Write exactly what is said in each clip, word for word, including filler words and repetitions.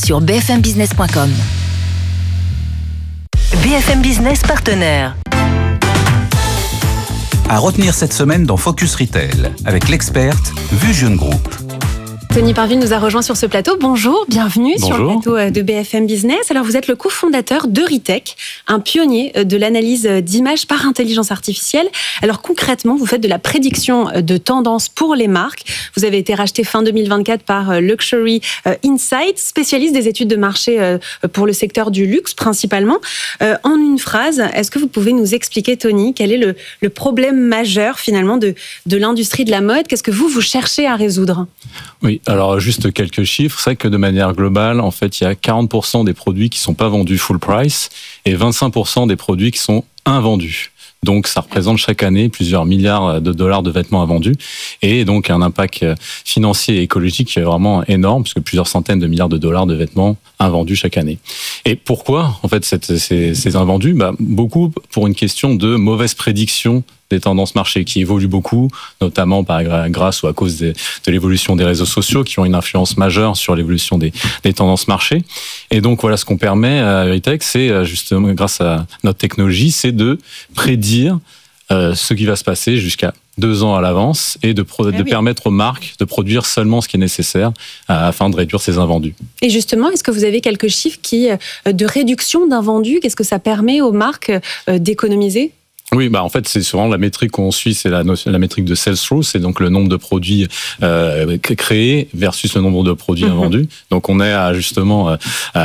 sur b f m business point com. B F M Business partenaire. À retenir cette semaine dans Focus Retail, avec l'experte Vusion Group. Tony Parville nous a rejoint sur ce plateau. Bonjour, bienvenue Bonjour. sur le plateau de B F M Business. Alors, vous êtes le cofondateur de Ritech, un pionnier de l'analyse d'images par intelligence artificielle. Alors, concrètement, vous faites de la prédiction de tendances pour les marques. Vous avez été racheté fin deux mille vingt-quatre par Luxury Insights, spécialiste des études de marché pour le secteur du luxe principalement. En une phrase, est-ce que vous pouvez nous expliquer, Tony, quel est le, le problème majeur finalement de, de l'industrie de la mode? Qu'est-ce que vous, vous cherchez à résoudre? Oui, alors juste quelques chiffres. C'est vrai que de manière globale, en fait, il y a quarante pour cent des produits qui ne sont pas vendus full price et vingt-cinq pour cent des produits qui sont invendus. Donc, ça représente chaque année plusieurs milliards de dollars de vêtements invendus et donc un impact financier et écologique qui est vraiment énorme puisque plusieurs centaines de milliards de dollars de vêtements invendus chaque année. Et pourquoi, en fait, cette, ces, ces invendus? Bah, beaucoup pour une question de mauvaise prédiction des tendances marché qui évoluent beaucoup, notamment par, grâce ou à cause de, de l'évolution des réseaux sociaux qui ont une influence majeure sur l'évolution des, des tendances marché. Et donc, voilà, ce qu'on permet à Ritech, c'est justement, grâce à notre technologie, c'est de prédire euh, ce qui va se passer jusqu'à deux ans à l'avance et de, pro- ah de oui. permettre aux marques de produire seulement ce qui est nécessaire euh, afin de réduire ces invendus. Et justement, est-ce que vous avez quelques chiffres qui, euh, de réduction d'invendus? Qu'est-ce que ça permet aux marques euh, d'économiser? Oui, bah en fait, c'est souvent la métrique qu'on suit, c'est la, la métrique de sell-through, c'est donc le nombre de produits euh, créés versus le nombre de produits mmh. invendus. Donc, on est à justement à,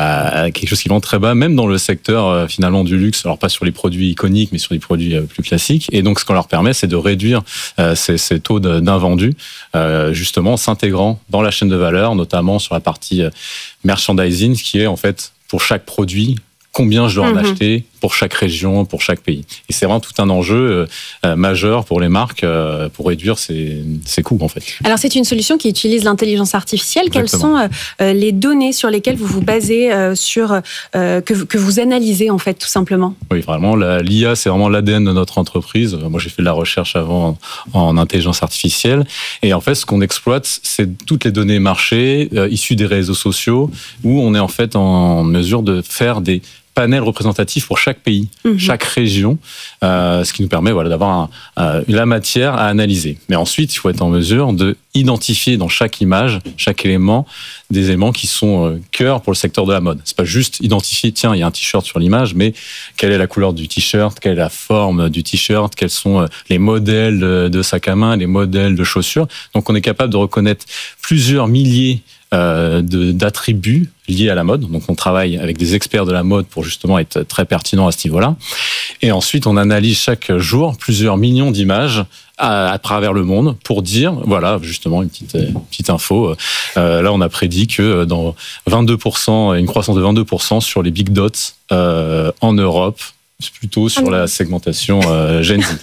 à quelque chose qui vend très bas, même dans le secteur euh, finalement du luxe. Alors, pas sur les produits iconiques, mais sur les produits euh, plus classiques. Et donc, ce qu'on leur permet, c'est de réduire euh, ces, ces taux de, d'invendus, euh, justement, en s'intégrant dans la chaîne de valeur, notamment sur la partie euh, merchandising, qui est en fait pour chaque produit combien je dois en mmh. acheter pour chaque région, pour chaque pays. Et c'est vraiment tout un enjeu euh, majeur pour les marques euh, pour réduire ces, ces coûts, en fait. Alors, c'est une solution qui utilise l'intelligence artificielle. Exactement. Quelles sont euh, les données sur lesquelles vous vous basez, euh, sur, euh, que, que vous analysez, en fait, tout simplement? Oui, vraiment, la, l'I A, c'est vraiment l'A D N de notre entreprise. Moi, j'ai fait de la recherche avant en, en intelligence artificielle. Et en fait, ce qu'on exploite, c'est toutes les données marché euh, issues des réseaux sociaux où on est en fait en mesure de faire des panel représentatif pour chaque pays, mmh. chaque région, euh, ce qui nous permet voilà, d'avoir un, euh, la matière à analyser. Mais ensuite, il faut être en mesure de identifier dans chaque image, chaque élément, des éléments qui sont euh, cœur pour le secteur de la mode. C'est pas juste identifier, tiens, il y a un t-shirt sur l'image, mais quelle est la couleur du t-shirt, quelle est la forme du t-shirt, quels sont euh, les modèles de, de sac à main, les modèles de chaussures. Donc, on est capable de reconnaître plusieurs milliers Euh, de, d'attributs liés à la mode. Donc, on travaille avec des experts de la mode pour justement être très pertinent à ce niveau-là. Et ensuite, on analyse chaque jour plusieurs millions d'images à, à travers le monde pour dire, voilà, justement, une petite, une petite info. Euh, là, on a prédit que dans vingt-deux pour cent, une croissance de vingt-deux pour cent sur les big dots euh, en Europe, plutôt sur la segmentation euh, Gen Z.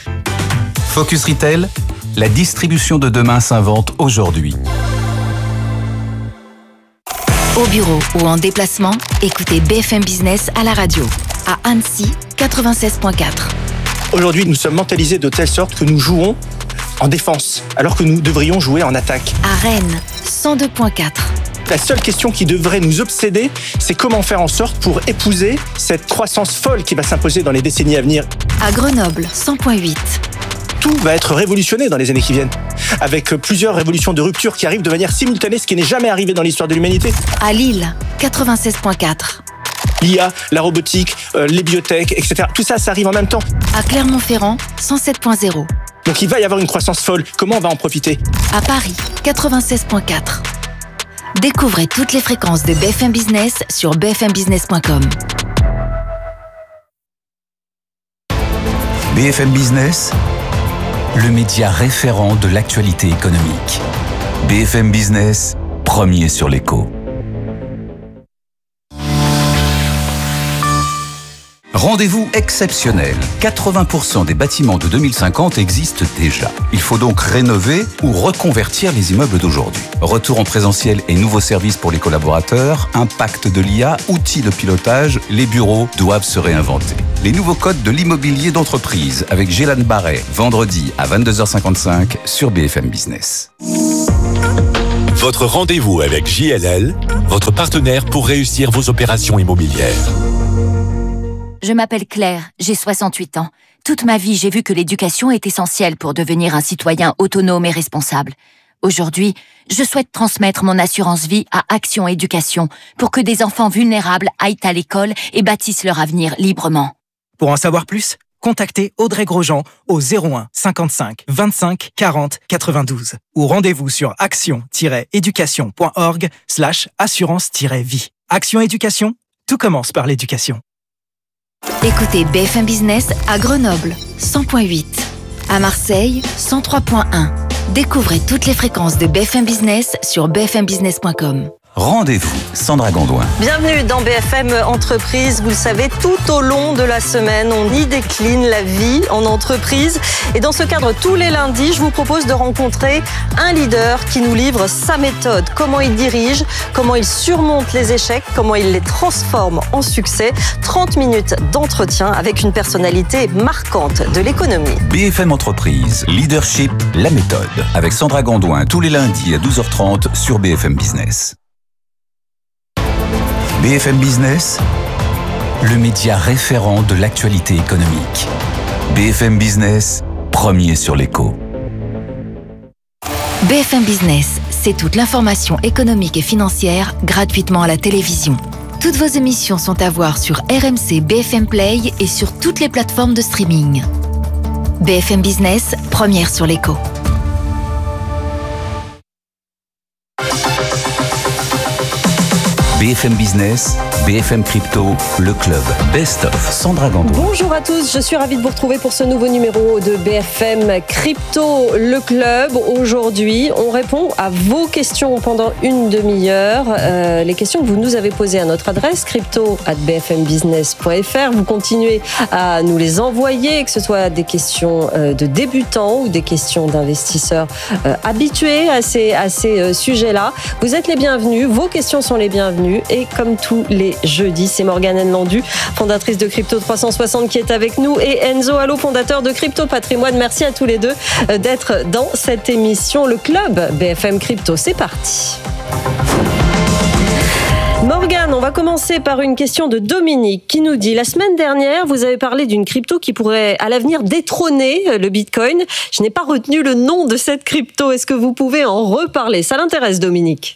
Focus Retail, la distribution de demain s'invente aujourd'hui. Au bureau ou en déplacement, écoutez B F M Business à la radio. À Annecy, quatre-vingt-seize virgule quatre. Aujourd'hui, nous sommes mentalisés de telle sorte que nous jouons en défense, alors que nous devrions jouer en attaque. À Rennes, cent deux virgule quatre. La seule question qui devrait nous obséder, c'est comment faire en sorte pour épouser cette croissance folle qui va s'imposer dans les décennies à venir. À Grenoble, cent virgule huit. Tout va être révolutionné dans les années qui viennent, avec plusieurs révolutions de rupture qui arrivent de manière simultanée, ce qui n'est jamais arrivé dans l'histoire de l'humanité. À Lille, quatre-vingt-seize virgule quatre. L'I A, la robotique, euh, les biotech, et cetera. Tout ça, ça arrive en même temps. À Clermont-Ferrand, cent sept virgule zéro. Donc il va y avoir une croissance folle. Comment on va en profiter? À Paris, quatre-vingt-seize virgule quatre. Découvrez toutes les fréquences de B F M Business sur b f m business point com. B F M Business, le média référent de l'actualité économique. B F M Business, premier sur l'écho. Rendez-vous exceptionnel. quatre-vingts pour cent des bâtiments de deux mille cinquante existent déjà. Il faut donc rénover ou reconvertir les immeubles d'aujourd'hui. Retour en présentiel et nouveaux services pour les collaborateurs, impact de l'I A, outils de pilotage, les bureaux doivent se réinventer. Les nouveaux codes de l'immobilier d'entreprise avec Gélan Barret, vendredi à vingt-deux heures cinquante-cinq sur B F M Business. Votre rendez-vous avec J L L, votre partenaire pour réussir vos opérations immobilières. Je m'appelle Claire, j'ai soixante-huit ans. Toute ma vie, j'ai vu que l'éducation est essentielle pour devenir un citoyen autonome et responsable. Aujourd'hui, je souhaite transmettre mon assurance vie à Action Éducation pour que des enfants vulnérables aillent à l'école et bâtissent leur avenir librement. Pour en savoir plus, contactez Audrey Grosjean au zéro un cinquante-cinq vingt-cinq quarante quatre-vingt-douze ou rendez-vous sur action-éducation.org slash assurance-vie. Action Éducation, tout commence par l'éducation. Écoutez B F M Business à Grenoble, cent point huit. À Marseille, cent trois point un. Découvrez toutes les fréquences de B F M Business sur b f m business point com. Rendez-vous, Sandra Gondouin. Bienvenue dans B F M Entreprise. Vous le savez, tout au long de la semaine, on y décline la vie en entreprise. Et dans ce cadre, tous les lundis, je vous propose de rencontrer un leader qui nous livre sa méthode, comment il dirige, comment il surmonte les échecs, comment il les transforme en succès. trente minutes d'entretien avec une personnalité marquante de l'économie. B F M Entreprise, Leadership, la méthode. Avec Sandra Gondouin, tous les lundis à douze heures trente sur B F M Business. B F M Business, le média référent de l'actualité économique. B F M Business, premier sur l'écho. B F M Business, c'est toute l'information économique et financière gratuitement à la télévision. Toutes vos émissions sont à voir sur R M C B F M Play et sur toutes les plateformes de streaming. B F M Business, première sur l'écho. B F M Business, B F M Crypto, le club Best of Sandra Gondouin. Bonjour à tous, je suis ravie de vous retrouver pour ce nouveau numéro de B F M Crypto, le club. Aujourd'hui, on répond à vos questions pendant une demi-heure. Euh, les questions que vous nous avez posées à notre adresse, crypto arobase b f m business point f r. Vous continuez à nous les envoyer, que ce soit des questions de débutants ou des questions d'investisseurs euh, habitués à ces, à ces euh, sujets-là. Vous êtes les bienvenus, vos questions sont les bienvenues. Et comme tous les jeudis, c'est Morgane Nlandu, fondatrice de Crypto trois cent soixante, qui est avec nous, et Enzo Allo, fondateur de Crypto Patrimoine. Merci à tous les deux d'être dans cette émission. Le club B F M Crypto, c'est parti. Morgane, on va commencer par une question de Dominique qui nous dit: la semaine dernière, vous avez parlé d'une crypto qui pourrait à l'avenir détrôner le Bitcoin. Je n'ai pas retenu le nom de cette crypto. Est-ce que vous pouvez en reparler? Ça l'intéresse, Dominique?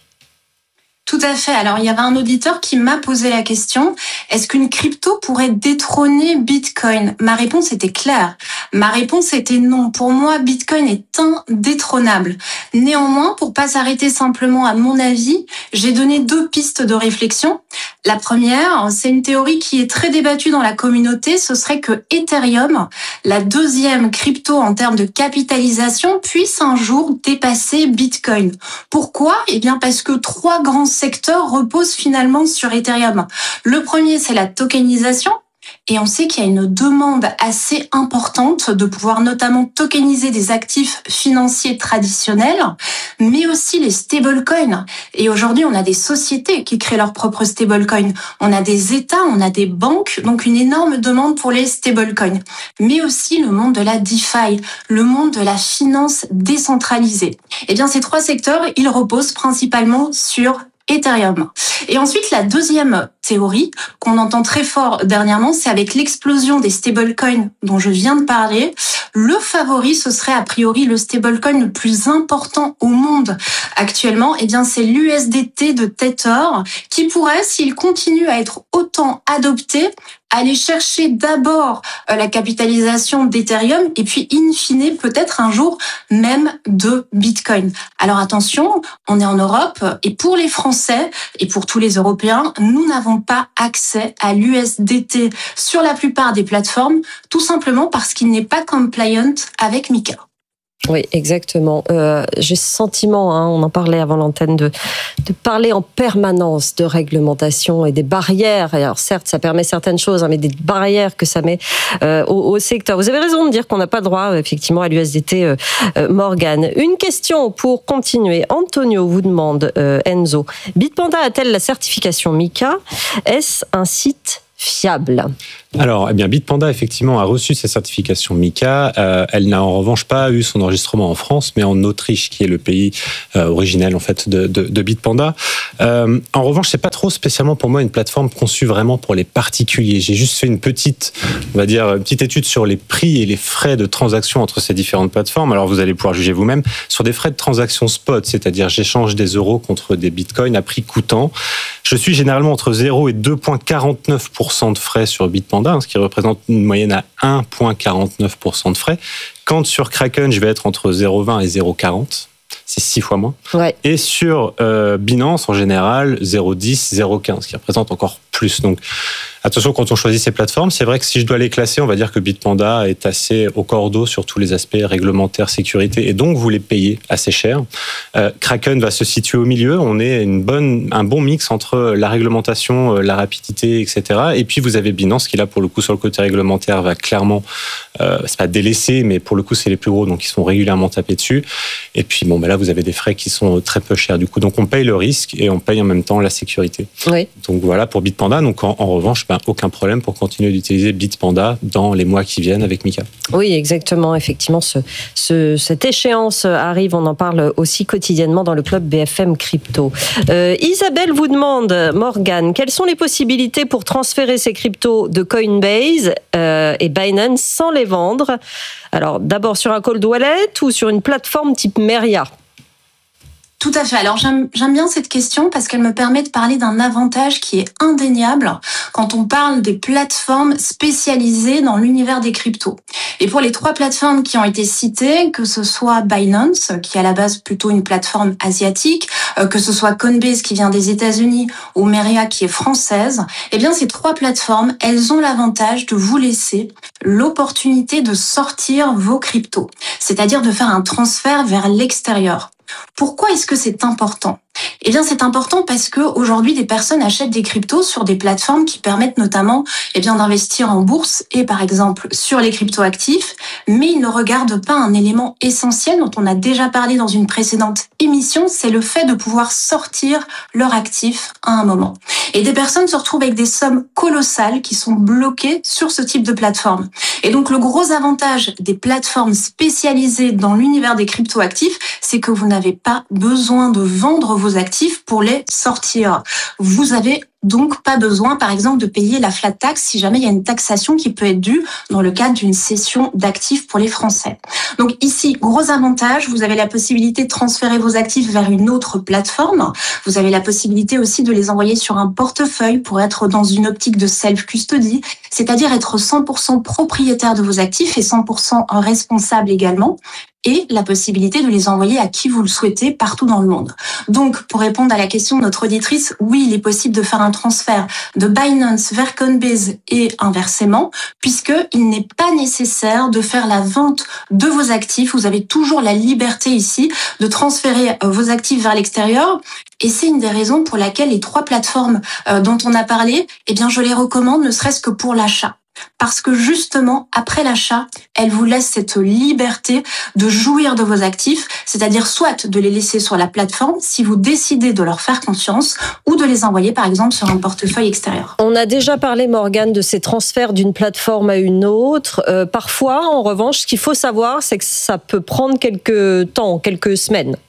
Tout à fait. Alors, il y avait un auditeur qui m'a posé la question, est-ce qu'une crypto pourrait détrôner Bitcoin? Ma réponse était claire. Ma réponse était non. Pour moi, Bitcoin est indétrônable. Néanmoins, pour pas s'arrêter simplement à mon avis, j'ai donné deux pistes de réflexion. La première, c'est une théorie qui est très débattue dans la communauté, ce serait que Ethereum, la deuxième crypto en termes de capitalisation, puisse un jour dépasser Bitcoin. Pourquoi? Eh bien, parce que trois grands secteur repose finalement sur Ethereum. Le premier, c'est la tokenisation. Et on sait qu'il y a une demande assez importante de pouvoir notamment tokeniser des actifs financiers traditionnels, mais aussi les stablecoins. Et aujourd'hui, on a des sociétés qui créent leurs propres stablecoins. On a des États, on a des banques, donc une énorme demande pour les stablecoins. Mais aussi le monde de la DeFi, le monde de la finance décentralisée. Eh bien, ces trois secteurs, ils reposent principalement sur Ethereum. Et ensuite, la deuxième théorie qu'on entend très fort dernièrement, c'est avec l'explosion des stablecoins dont je viens de parler. Le favori, ce serait a priori le stablecoin le plus important au monde actuellement. Eh bien, c'est l'U S D T de Tether qui pourrait, s'il continue à être autant adopté, aller chercher d'abord la capitalisation d'Ethereum et puis in fine peut-être un jour même de Bitcoin. Alors attention, on est en Europe et pour les Français et pour tous les Européens, nous n'avons pas accès à l'U S D T sur la plupart des plateformes, tout simplement parce qu'il n'est pas compliant avec MiCA. Oui, exactement. Euh, j'ai ce sentiment, hein, on en parlait avant l'antenne, de, de parler en permanence de réglementation et des barrières. Et alors certes, ça permet certaines choses, hein, mais des barrières que ça met euh, au, au secteur. Vous avez raison de dire qu'on n'a pas droit, effectivement, à l'U S D T, euh, euh, Morgane. Une question pour continuer. Antonio vous demande, euh, Enzo, Bitpanda a-t-elle la certification MiCA? Est-ce un site fiable? Alors, eh bien, Bitpanda, effectivement, a reçu sa certification MiCA. Euh, elle n'a en revanche pas eu son enregistrement en France, mais en Autriche, qui est le pays euh, originel, en fait, de, de, de Bitpanda. Euh, en revanche, c'est pas trop spécialement pour moi une plateforme conçue vraiment pour les particuliers. J'ai juste fait une petite, on va dire, une petite étude sur les prix et les frais de transaction entre ces différentes plateformes. Alors, vous allez pouvoir juger vous-même sur des frais de transaction spot, c'est-à-dire j'échange des euros contre des bitcoins à prix coûtant. Je suis généralement entre zéro et deux virgule quarante-neuf pour cent de frais sur Bitpanda, ce qui représente une moyenne à un virgule quarante-neuf pour cent de frais. Quand sur Kraken, je vais être entre zéro virgule vingt et zéro virgule quarante. C'est six fois moins. Ouais. Et sur euh, Binance, en général, zéro virgule dix, zéro virgule quinze, ce qui représente encore plus. Donc, attention quand on choisit ces plateformes. C'est vrai que si je dois les classer, on va dire que Bitpanda est assez au cordeau sur tous les aspects réglementaires, sécurité, et donc vous les payez assez cher. Euh, Kraken va se situer au milieu. On est une bonne, un bon mix entre la réglementation, la rapidité, et cetera. Et puis vous avez Binance qui là, pour le coup, sur le côté réglementaire, va clairement, euh, c'est pas délaissé, mais pour le coup, c'est les plus gros, donc ils sont régulièrement tapés dessus. Et puis bon, ben là, vous avez des frais qui sont très peu chers. Du coup, donc on paye le risque et on paye en même temps la sécurité. Oui. Donc voilà pour Bitpanda. Donc en, en revanche, ben, aucun problème pour continuer d'utiliser Bitpanda dans les mois qui viennent avec MiCA. Oui, exactement. Effectivement, ce, ce, cette échéance arrive. On en parle aussi quotidiennement dans le club B F M Crypto. Euh, Isabelle vous demande, Morgane, quelles sont les possibilités pour transférer ces cryptos de Coinbase euh, et Binance sans les vendre? Alors, d'abord sur un cold wallet ou sur une plateforme type Meria? Tout à fait. Alors j'aime, j'aime bien cette question parce qu'elle me permet de parler d'un avantage qui est indéniable quand on parle des plateformes spécialisées dans l'univers des cryptos. Et pour les trois plateformes qui ont été citées, que ce soit Binance, qui est à la base plutôt une plateforme asiatique, que ce soit Coinbase qui vient des États-Unis ou Meria qui est française, eh bien ces trois plateformes, elles ont l'avantage de vous laisser l'opportunité de sortir vos cryptos, c'est-à-dire de faire un transfert vers l'extérieur. Pourquoi est-ce que c'est important ? Eh bien, c'est important parce que aujourd'hui, des personnes achètent des cryptos sur des plateformes qui permettent notamment, eh bien, d'investir en bourse et, par exemple, sur les cryptoactifs, mais ils ne regardent pas un élément essentiel dont on a déjà parlé dans une précédente émission, c'est le fait de pouvoir sortir leur actif à un moment. Et des personnes se retrouvent avec des sommes colossales qui sont bloquées sur ce type de plateforme. Et donc, le gros avantage des plateformes spécialisées dans l'univers des cryptoactifs, c'est que vous n'avez pas besoin de vendre vos actifs pour les sortir. Vous avez donc pas besoin, par exemple, de payer la flat tax si jamais il y a une taxation qui peut être due dans le cadre d'une cession d'actifs pour les Français. Donc ici, gros avantage, vous avez la possibilité de transférer vos actifs vers une autre plateforme. Vous avez la possibilité aussi de les envoyer sur un portefeuille pour être dans une optique de self-custody, c'est-à-dire être cent pour cent propriétaire de vos actifs et cent pour cent responsable également. Et la possibilité de les envoyer à qui vous le souhaitez partout dans le monde. Donc, pour répondre à la question de notre auditrice, oui, il est possible de faire un transfert de Binance vers Coinbase et inversement, puisqu'il n'est pas nécessaire de faire la vente de vos actifs. Vous avez toujours la liberté ici de transférer vos actifs vers l'extérieur. Et c'est une des raisons pour laquelle les trois plateformes dont on a parlé, eh bien, je les recommande, ne serait-ce que pour l'achat. Parce que justement, après l'achat, elle vous laisse cette liberté de jouir de vos actifs, c'est-à-dire soit de les laisser sur la plateforme si vous décidez de leur faire confiance ou de les envoyer par exemple sur un portefeuille extérieur. On a déjà parlé, Morgane, de ces transferts d'une plateforme à une autre. Euh, parfois, en revanche, ce qu'il faut savoir, c'est que ça peut prendre quelques temps, quelques semaines.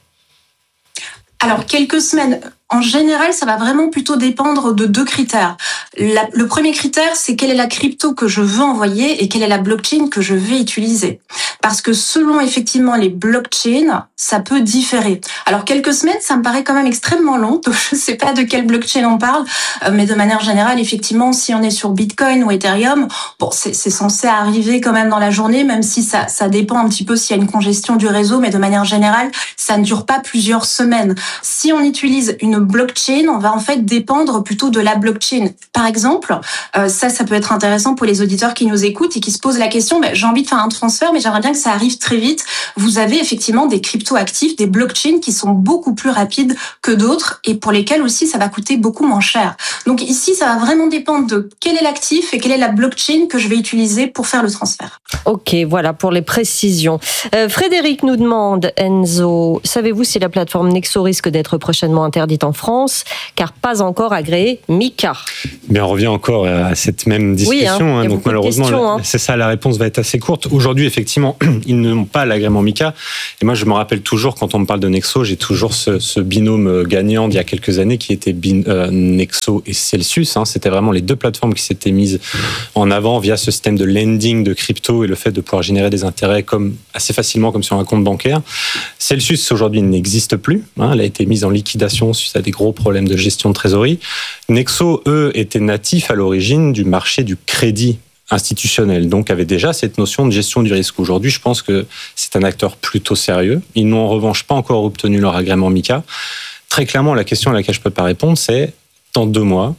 Alors, quelques semaines... En général, ça va vraiment plutôt dépendre de deux critères. La, le premier critère, c'est quelle est la crypto que je veux envoyer et quelle est la blockchain que je vais utiliser. Parce que selon effectivement les blockchains, ça peut différer. Alors quelques semaines, ça me paraît quand même extrêmement long. Donc je ne sais pas de quelle blockchain on parle, mais de manière générale, effectivement, si on est sur Bitcoin ou Ethereum, bon, c'est, c'est censé arriver quand même dans la journée, même si ça, ça dépend un petit peu s'il y a une congestion du réseau, mais de manière générale, ça ne dure pas plusieurs semaines. Si on utilise une blockchain, on va en fait dépendre plutôt de la blockchain. Par exemple, euh, ça, ça peut être intéressant pour les auditeurs qui nous écoutent et qui se posent la question, bah, j'ai envie de faire un transfert, mais j'aimerais bien que ça arrive très vite. Vous avez effectivement des crypto-actifs, des blockchains qui sont beaucoup plus rapides que d'autres et pour lesquels aussi ça va coûter beaucoup moins cher. Donc ici, ça va vraiment dépendre de quel est l'actif et quelle est la blockchain que je vais utiliser pour faire le transfert. Ok, voilà pour les précisions. Euh, Frédéric nous demande, Enzo, savez-vous si la plateforme Nexo risque d'être prochainement interdite en France, car pas encore agréée MiCA? Mais on revient encore à cette même discussion. Oui, hein, hein, donc malheureusement, questions, hein. c'est ça, la réponse va être assez courte. Aujourd'hui, effectivement, ils n'ont pas l'agrément MiCA. Et moi, je me rappelle toujours, quand on me parle de Nexo, j'ai toujours ce, ce binôme gagnant d'il y a quelques années qui était bin, euh, Nexo et Celsius. Hein. C'était vraiment les deux plateformes qui s'étaient mises en avant via ce système de lending de crypto et le fait de pouvoir générer des intérêts comme, assez facilement comme sur un compte bancaire. Celsius, aujourd'hui, n'existe plus. Hein. Elle a été mise en liquidation suite à des gros problèmes de gestion de trésorerie. Nexo, eux, étaient natifs à l'origine du marché du crédit institutionnel, donc avait déjà cette notion de gestion du risque. Aujourd'hui, je pense que c'est un acteur plutôt sérieux. Ils n'ont en revanche pas encore obtenu leur agrément MiCA. Très clairement, la question à laquelle je ne peux pas répondre, c'est dans deux mois,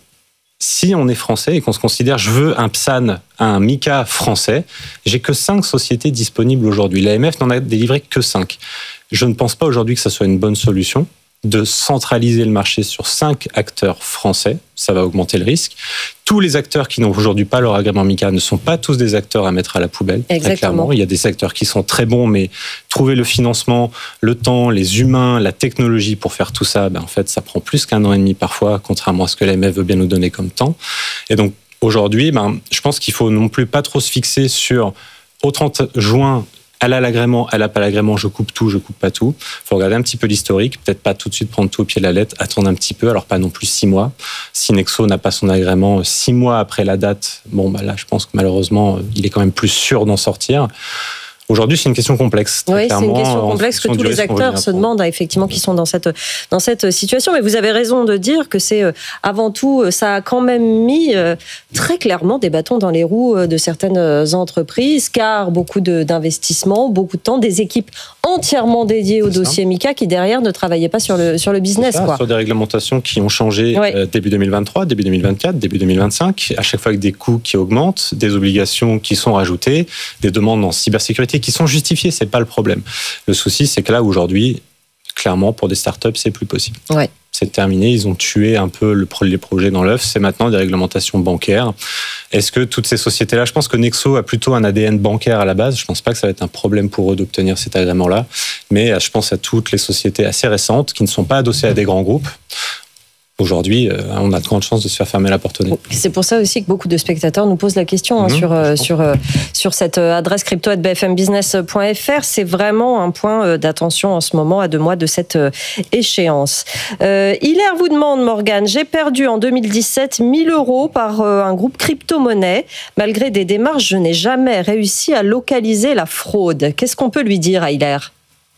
si on est français et qu'on se considère, je veux un P S A N, un MiCA français, j'ai que cinq sociétés disponibles aujourd'hui. L'A M F n'en a délivré que cinq. Je ne pense pas aujourd'hui que ça soit une bonne solution de centraliser le marché sur cinq acteurs français. Ça va augmenter le risque. Tous les acteurs qui n'ont aujourd'hui pas leur agrément MiCA ne sont pas tous des acteurs à mettre à la poubelle. Exactement. Très clairement, il y a des acteurs qui sont très bons, mais trouver le financement, le temps, les humains, la technologie pour faire tout ça, ben en fait, ça prend plus qu'un an et demi parfois, contrairement à ce que l'A M F veut bien nous donner comme temps. Et donc, aujourd'hui, ben, je pense qu'il faut non plus pas trop se fixer sur au trente juin, elle a l'agrément, elle n'a pas l'agrément, je coupe tout, je coupe pas tout. Il faut regarder un petit peu l'historique, peut-être pas tout de suite prendre tout au pied de la lettre, attendre un petit peu, alors pas non plus six mois. Si Nexo n'a pas son agrément six mois après la date, bon, bah là, je pense que malheureusement, il est quand même plus sûr d'en sortir. Aujourd'hui, c'est une question complexe. Oui, c'est une question complexe que tous les acteurs se demandent, effectivement, qui sont dans cette, dans cette situation. Mais vous avez raison de dire que c'est, avant tout, ça a quand même mis très clairement des bâtons dans les roues de certaines entreprises, car beaucoup de, d'investissements, beaucoup de temps, des équipes entièrement dédiées au dossier MiCA qui, derrière, ne travaillaient pas sur le, sur le business. Ça, quoi. Sur des réglementations qui ont changé ouais. euh, début deux mille vingt-trois, début deux mille vingt-quatre, début deux mille vingt-cinq, à chaque fois avec des coûts qui augmentent, des obligations qui sont rajoutées, des demandes en cybersécurité qui sont justifiées, c'est pas le problème. Le souci, c'est que là, aujourd'hui, clairement, pour des startups, c'est plus possible. Ouais. C'est terminé, ils ont tué un peu le, les projets dans l'œuf, c'est maintenant des réglementations bancaires. Est-ce que toutes ces sociétés-là, je pense que Nexo a plutôt un A D N bancaire à la base, je pense pas que ça va être un problème pour eux d'obtenir cet agrément-là, mais je pense à toutes les sociétés assez récentes qui ne sont pas adossées à des grands groupes. Aujourd'hui, on a de grandes chances de se faire fermer la porte au nez. C'est pour ça aussi que beaucoup de spectateurs nous posent la question hein, mmh, sur, euh, sur, euh, sur cette adresse crypto arobase b f m business point f r. C'est vraiment un point d'attention en ce moment, à deux mois de cette échéance. Euh, Hilaire vous demande, Morgane, j'ai perdu en deux mille dix-sept mille euros par euh, un groupe crypto-monnaie. Malgré des démarches, je n'ai jamais réussi à localiser la fraude. Qu'est-ce qu'on peut lui dire à Hilaire ?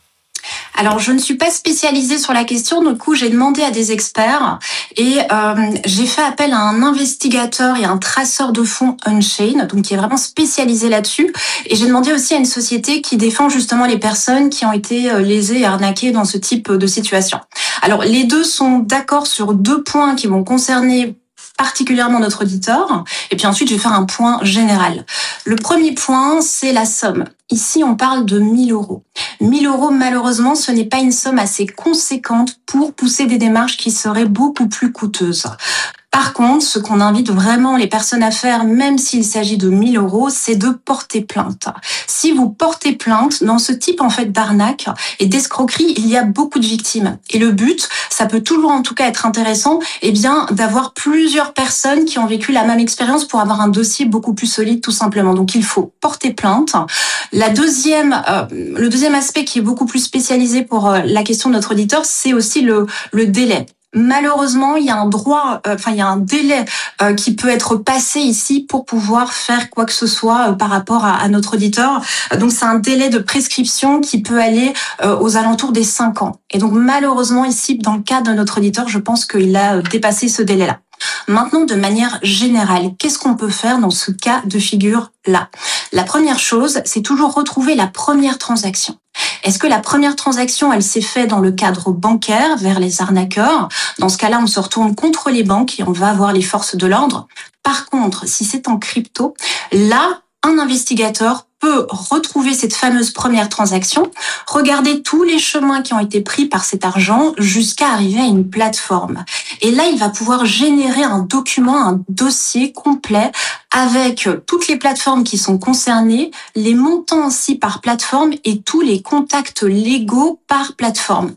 Alors, je ne suis pas spécialisée sur la question, du coup, j'ai demandé à des experts et euh, j'ai fait appel à un investigateur et un traceur de fonds on-chain, donc qui est vraiment spécialisé là-dessus. Et j'ai demandé aussi à une société qui défend justement les personnes qui ont été lésées et arnaquées dans ce type de situation. Alors, les deux sont d'accord sur deux points qui vont concerner particulièrement notre auditeur. Et puis ensuite, je vais faire un point général. Le premier point, c'est la somme. Ici, on parle de mille euros. mille euros, malheureusement, ce n'est pas une somme assez conséquente pour pousser des démarches qui seraient beaucoup plus coûteuses. Par contre, ce qu'on invite vraiment les personnes à faire, même s'il s'agit de mille euros, c'est de porter plainte. Si vous portez plainte, dans ce type en fait d'arnaque et d'escroquerie, il y a beaucoup de victimes. Et le but, ça peut toujours en tout cas être intéressant, eh bien, d'avoir plusieurs personnes qui ont vécu la même expérience pour avoir un dossier beaucoup plus solide, tout simplement. Donc, il faut porter plainte. La deuxième, euh, le deuxième aspect qui est beaucoup plus spécialisé pour euh, la question de notre auditeur, c'est aussi le, le délai. Malheureusement, il y a un droit, euh, enfin il y a un délai euh, qui peut être passé ici pour pouvoir faire quoi que ce soit euh, par rapport à, à notre auditeur. Donc c'est un délai de prescription qui peut aller euh, aux alentours des cinq ans. Et donc malheureusement ici, dans le cas de notre auditeur, je pense qu'il a dépassé ce délai-là. Maintenant, de manière générale, qu'est-ce qu'on peut faire dans ce cas de figure-là ? La première chose, c'est toujours retrouver la première transaction. Est-ce que la première transaction, elle s'est faite dans le cadre bancaire vers les arnaqueurs ? Dans ce cas-là, on se retourne contre les banques et on va voir les forces de l'ordre. Par contre, si c'est en crypto, là, un investigateur peut retrouver cette fameuse première transaction, regarder tous les chemins qui ont été pris par cet argent jusqu'à arriver à une plateforme. Et là, il va pouvoir générer un document, un dossier complet avec toutes les plateformes qui sont concernées, les montants aussi par plateforme et tous les contacts légaux par plateforme.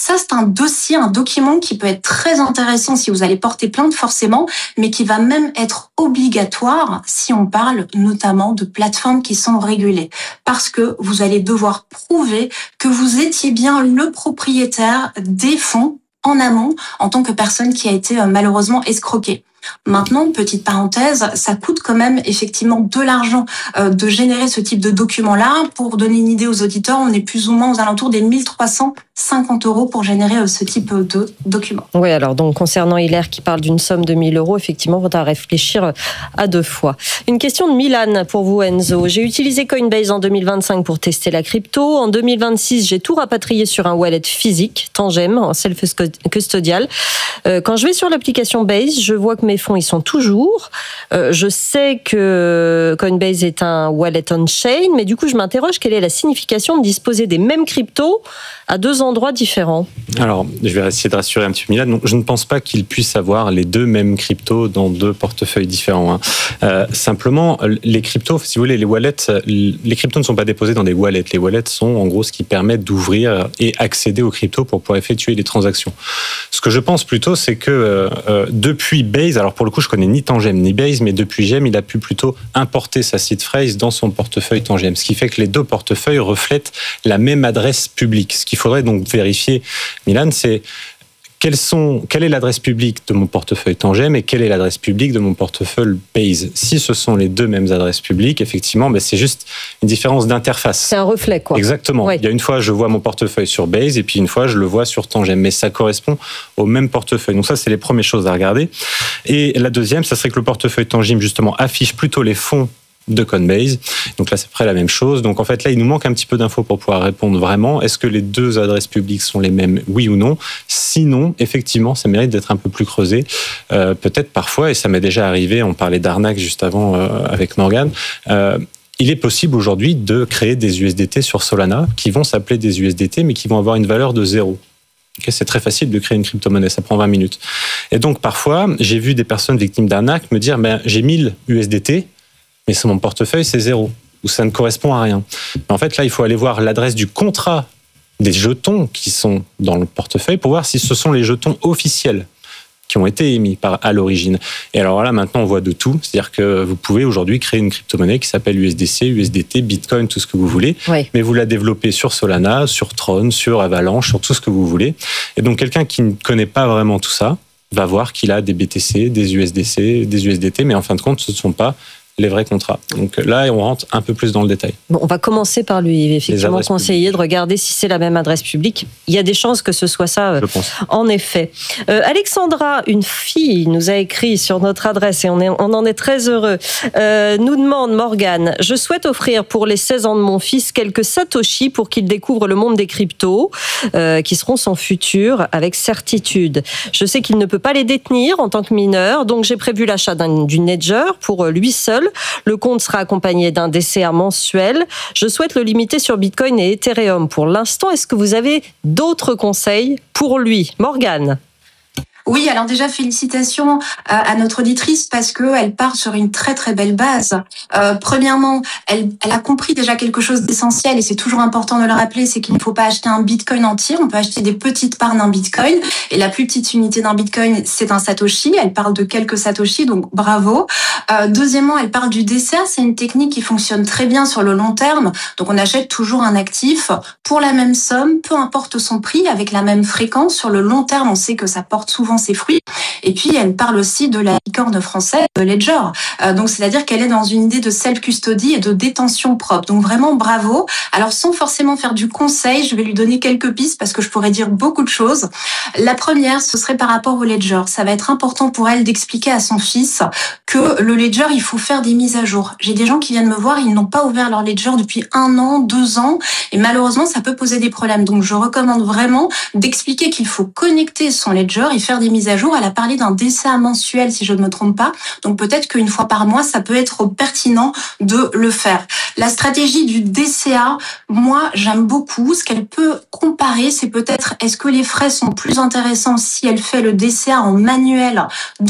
Ça, c'est un dossier, un document qui peut être très intéressant si vous allez porter plainte forcément, mais qui va même être obligatoire si on parle notamment de plateformes qui sont régulées. Parce que vous allez devoir prouver que vous étiez bien le propriétaire des fonds en amont en tant que personne qui a été malheureusement escroquée. Maintenant, petite parenthèse, ça coûte quand même effectivement de l'argent euh, de générer ce type de document-là. Pour donner une idée aux auditeurs, on est plus ou moins aux alentours des mille trois cent cinquante euros pour générer euh, ce type de document. Oui, alors donc concernant Hilaire qui parle d'une somme de mille euros, effectivement, on va réfléchir à deux fois. Une question de Milan pour vous, Enzo. J'ai utilisé Coinbase en deux mille vingt-cinq pour tester la crypto. En deux mille vingt-six, j'ai tout rapatrié sur un wallet physique, Tangem, en self-custodial. Euh, quand je vais sur l'application Base, je vois que mes fonds, ils sont toujours. Euh, je sais que Coinbase est un wallet on-chain, mais du coup, je m'interroge, quelle est la signification de disposer des mêmes cryptos à deux endroits différents? Alors, je vais essayer de rassurer un petit peu Milan. Donc, je ne pense pas qu'il puisse avoir les deux mêmes cryptos dans deux portefeuilles différents. Hein. Euh, simplement, les cryptos, si vous voulez, les wallets, les cryptos ne sont pas déposés dans des wallets. Les wallets sont en gros ce qui permet d'ouvrir et accéder aux cryptos pour pouvoir effectuer les transactions. Ce que je pense plutôt, c'est que euh, depuis Base, alors pour le coup, je connais ni Tangem ni Base, mais depuis Gem, il a pu plutôt importer sa seed phrase dans son portefeuille Tangem, ce qui fait que les deux portefeuilles reflètent la même adresse publique. Ce qu'il faudrait donc vérifier, Milan, c'est quelles sont, quelle est l'adresse publique de mon portefeuille Tangem et quelle est l'adresse publique de mon portefeuille Base. Si ce sont les deux mêmes adresses publiques, effectivement, ben c'est juste une différence d'interface. C'est un reflet, quoi. Exactement. Oui. Il y a une fois, je vois mon portefeuille sur Base et puis une fois, je le vois sur Tangem. Mais ça correspond au même portefeuille. Donc ça, c'est les premières choses à regarder. Et la deuxième, ça serait que le portefeuille Tangem, justement, affiche plutôt les fonds de Coinbase. Donc là, c'est près la même chose. Donc en fait, là, il nous manque un petit peu d'infos pour pouvoir répondre vraiment. Est-ce que les deux adresses publiques sont les mêmes, oui ou non? Sinon, effectivement, ça mérite d'être un peu plus creusé. Euh, peut-être parfois, et ça m'est déjà arrivé, on parlait d'arnaque juste avant euh, avec Morgane, euh, il est possible aujourd'hui de créer des U S D T sur Solana qui vont s'appeler des U S D T, mais qui vont avoir une valeur de zéro. Okay, c'est très facile de créer une crypto-monnaie, ça prend vingt minutes. Et donc, parfois, j'ai vu des personnes victimes d'arnaque me dire, ben, j'ai mille U S D T, mais sur mon portefeuille, c'est zéro, ou ça ne correspond à rien. En fait, là, il faut aller voir l'adresse du contrat des jetons qui sont dans le portefeuille pour voir si ce sont les jetons officiels qui ont été émis par, à l'origine. Et alors là, maintenant, on voit de tout. C'est-à-dire que vous pouvez aujourd'hui créer une crypto-monnaie qui s'appelle U S D C, U S D T, Bitcoin, tout ce que vous voulez. Oui. Mais vous la développez sur Solana, sur Tron, sur Avalanche, sur tout ce que vous voulez. Et donc, quelqu'un qui ne connaît pas vraiment tout ça va voir qu'il a des B T C, des U S D C, des U S D T, mais en fin de compte, ce ne sont pas les vrais contrats. Donc là, on rentre un peu plus dans le détail. Bon, on va commencer par lui, effectivement, conseiller de regarder si c'est la même adresse publique. Il y a des chances que ce soit ça, je pense. En effet. Euh, Alexandra, une fille, nous a écrit sur notre adresse et on, est, on en est très heureux, euh, nous demande, Morgane, je souhaite offrir pour les seize ans de mon fils quelques satoshi pour qu'il découvre le monde des cryptos, euh, qui seront son futur avec certitude. Je sais qu'il ne peut pas les détenir en tant que mineur, donc j'ai prévu l'achat d'un, d'une ledger pour lui seul. Le compte sera accompagné d'un D C A mensuel. Je souhaite le limiter sur Bitcoin et Ethereum pour l'instant. Est-ce que vous avez d'autres conseils pour lui, Morgane ? Oui, alors déjà félicitations à, à notre auditrice parce que elle part sur une très très belle base. Euh, premièrement, elle, elle a compris déjà quelque chose d'essentiel et c'est toujours important de le rappeler, c'est qu'il ne faut pas acheter un Bitcoin entier, on peut acheter des petites parts d'un Bitcoin et la plus petite unité d'un Bitcoin, c'est un Satoshi. Elle parle de quelques Satoshi, donc bravo. Euh, deuxièmement, elle parle du D C A, c'est une technique qui fonctionne très bien sur le long terme, donc on achète toujours un actif pour la même somme, peu importe son prix, avec la même fréquence. Sur le long terme, on sait que ça porte souvent ses fruits. Et puis, elle parle aussi de la licorne française, de Ledger. Euh, donc, c'est-à-dire qu'elle est dans une idée de self-custody et de détention propre. Donc, vraiment, bravo. Alors, sans forcément faire du conseil, je vais lui donner quelques pistes parce que je pourrais dire beaucoup de choses. La première, ce serait par rapport au Ledger. Ça va être important pour elle d'expliquer à son fils que le Ledger, il faut faire des mises à jour. J'ai des gens qui viennent me voir, ils n'ont pas ouvert leur Ledger depuis un an, deux ans, et malheureusement, ça peut poser des problèmes. Donc, je recommande vraiment d'expliquer qu'il faut connecter son Ledger et faire des mises à jour. Elle a parlé d'un D C A mensuel, si je ne me trompe pas. Donc, peut-être qu'une fois par mois, ça peut être pertinent de le faire. La stratégie du D C A, moi, j'aime beaucoup. Ce qu'elle peut comparer, c'est peut-être, est-ce que les frais sont plus intéressants si elle fait le D C A en manuel depuis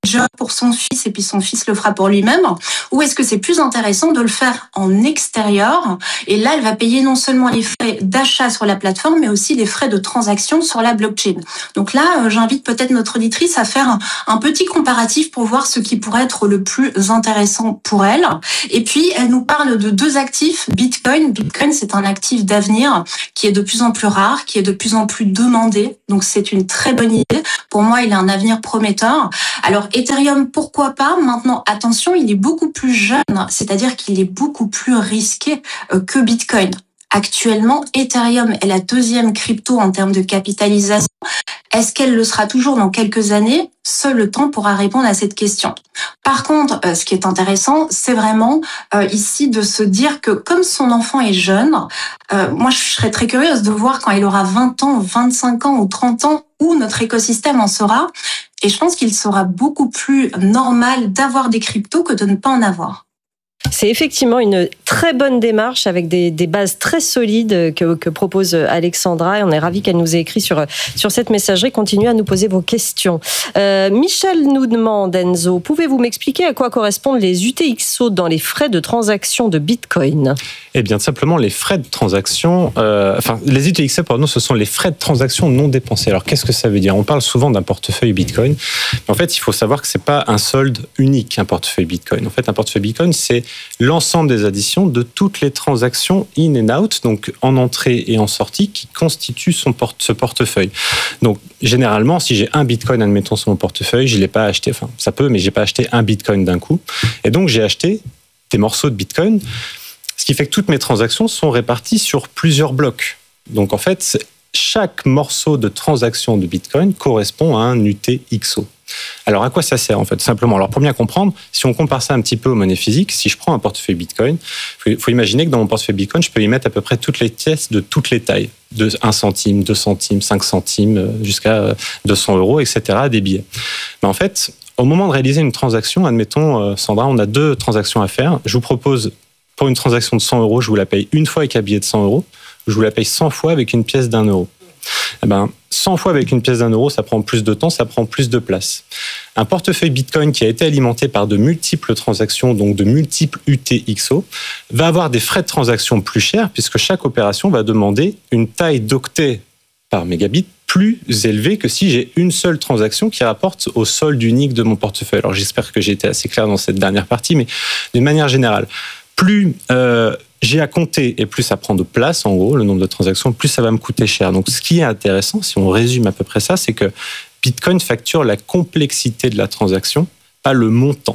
job pour son fils et puis son fils le fera pour lui-même, ou est-ce que c'est plus intéressant de le faire en extérieur? Et là, elle va payer non seulement les frais d'achat sur la plateforme, mais aussi les frais de transaction sur la blockchain. Donc là, j'invite peut-être notre auditrice à faire un petit comparatif pour voir ce qui pourrait être le plus intéressant pour elle. Et puis, elle nous parle de deux actifs. Bitcoin. Bitcoin, c'est un actif d'avenir qui est de plus en plus rare, qui est de plus en plus demandé. Donc, c'est une très bonne idée. Pour moi, il a un avenir prometteur. Alors, Ethereum, pourquoi pas? Maintenant, attention, il est beaucoup plus jeune, c'est-à-dire qu'il est beaucoup plus risqué que Bitcoin. Actuellement, Ethereum est la deuxième crypto en termes de capitalisation. Est-ce qu'elle le sera toujours dans quelques années? Seul le temps pourra répondre à cette question. Par contre, euh, ce qui est intéressant, c'est vraiment euh, ici de se dire que comme son enfant est jeune, euh, moi je serais très curieuse de voir quand il aura vingt ans, vingt-cinq ans ou trente ans où notre écosystème en sera. Et je pense qu'il sera beaucoup plus normal d'avoir des cryptos que de ne pas en avoir. C'est effectivement une très bonne démarche avec des, des bases très solides que, que propose Alexandra et on est ravis qu'elle nous ait écrit sur, sur cette messagerie. Continuez à nous poser vos questions. Euh, Michel nous demande, Enzo, pouvez-vous m'expliquer à quoi correspondent les U T X O dans les frais de transaction de Bitcoin? Eh bien, simplement, les frais de transaction, euh, enfin, les U T X O, pardon, ce sont les frais de transaction non dépensés. Alors, qu'est-ce que ça veut dire? On parle souvent d'un portefeuille Bitcoin. Mais en fait, il faut savoir que c'est pas un solde unique, un portefeuille Bitcoin. En fait, un portefeuille Bitcoin, c'est l'ensemble des additions de toutes les transactions in and out, donc en entrée et en sortie, qui constituent son porte, ce portefeuille. Donc, généralement, si j'ai un Bitcoin, admettons, sur mon portefeuille, je l'ai pas acheté, enfin, ça peut, mais j'ai pas acheté un Bitcoin d'un coup. Et donc, j'ai acheté des morceaux de Bitcoin, ce qui fait que toutes mes transactions sont réparties sur plusieurs blocs. Donc, en fait, chaque morceau de transaction de Bitcoin correspond à un U T X O. Alors, à quoi ça sert, en fait? Simplement, alors, pour bien comprendre, si on compare ça un petit peu aux monnaies physiques, si je prends un portefeuille Bitcoin, il faut imaginer que dans mon portefeuille Bitcoin, je peux y mettre à peu près toutes les pièces de toutes les tailles, de un centime, deux centimes, cinq centimes, jusqu'à deux cents euros, et cetera, des billets. Mais en fait, au moment de réaliser une transaction, admettons, Sandra, on a deux transactions à faire. Je vous propose, pour une transaction de cent euros, je vous la paye une fois avec un billet de cent euros, je vous la paye cent fois avec une pièce d'un euro. Eh ben, cent fois avec une pièce d'un euro, ça prend plus de temps, ça prend plus de place. Un portefeuille Bitcoin qui a été alimenté par de multiples transactions, donc de multiples U T X O, va avoir des frais de transaction plus chers puisque chaque opération va demander une taille d'octets par mégabit plus élevée que si j'ai une seule transaction qui rapporte au solde unique de mon portefeuille. Alors j'espère que j'ai été assez clair dans cette dernière partie, mais d'une manière générale, plus euh, j'ai à compter et plus ça prend de place, en gros, le nombre de transactions, plus ça va me coûter cher. Donc, ce qui est intéressant, si on résume à peu près ça, c'est que Bitcoin facture la complexité de la transaction, pas le montant.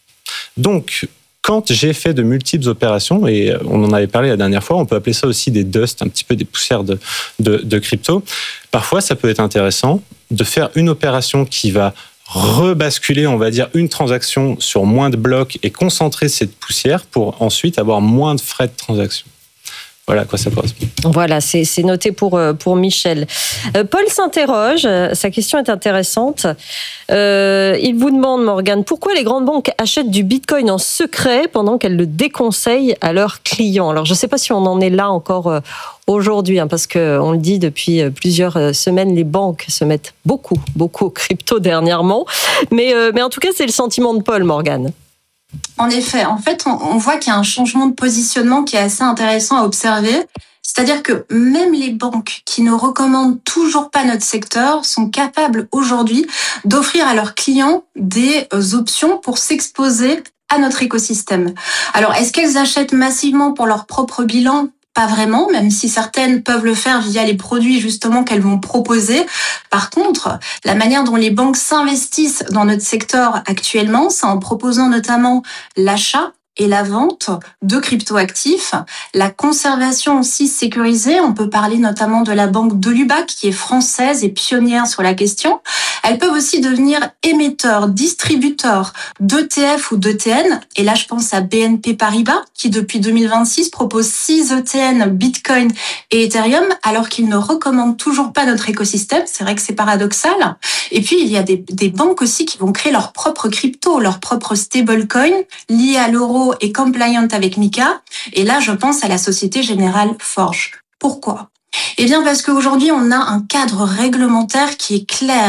Donc, quand j'ai fait de multiples opérations, et on en avait parlé la dernière fois, on peut appeler ça aussi des dust, un petit peu des poussières de, de, de crypto. Parfois, ça peut être intéressant de faire une opération qui va rebasculer, on va dire, une transaction sur moins de blocs et concentrer cette poussière pour ensuite avoir moins de frais de transaction. Voilà à quoi ça correspond. Voilà, c'est, c'est noté pour, pour Michel. Euh, Paul s'interroge, sa question est intéressante. Euh, il vous demande, Morgane, pourquoi les grandes banques achètent du Bitcoin en secret pendant qu'elles le déconseillent à leurs clients? Alors, je ne sais pas si on en est là encore euh, aujourd'hui, hein, parce qu'on le dit depuis plusieurs semaines, les banques se mettent beaucoup, beaucoup au crypto dernièrement. Mais, euh, mais en tout cas, c'est le sentiment de Paul, Morgane. En effet, en fait, on voit qu'il y a un changement de positionnement qui est assez intéressant à observer. C'est-à-dire que même les banques qui ne recommandent toujours pas notre secteur sont capables aujourd'hui d'offrir à leurs clients des options pour s'exposer à notre écosystème. Alors, est-ce qu'elles achètent massivement pour leur propre bilan ? Pas vraiment, même si certaines peuvent le faire via les produits justement qu'elles vont proposer. Par contre, la manière dont les banques s'investissent dans notre secteur actuellement, c'est en proposant notamment l'achat et la vente de cryptoactifs, la conservation aussi sécurisée. On peut parler notamment de la banque de Lubac qui est française et pionnière sur la question. Elles peuvent aussi devenir émetteurs, distributeurs d'E T F ou d'E T N. Et là, je pense à B N P Paribas qui, depuis deux mille vingt-six, propose six E T N, Bitcoin et Ethereum, alors qu'ils ne recommandent toujours pas notre écosystème. C'est vrai que c'est paradoxal. Et puis, il y a des, des banques aussi qui vont créer leur propre crypto, leur propre stablecoin lié à l'euro et compliant avec MiCA. Et là, je pense à la Société Générale Forge. Pourquoi ? Eh bien, parce qu'aujourd'hui, on a un cadre réglementaire qui est clair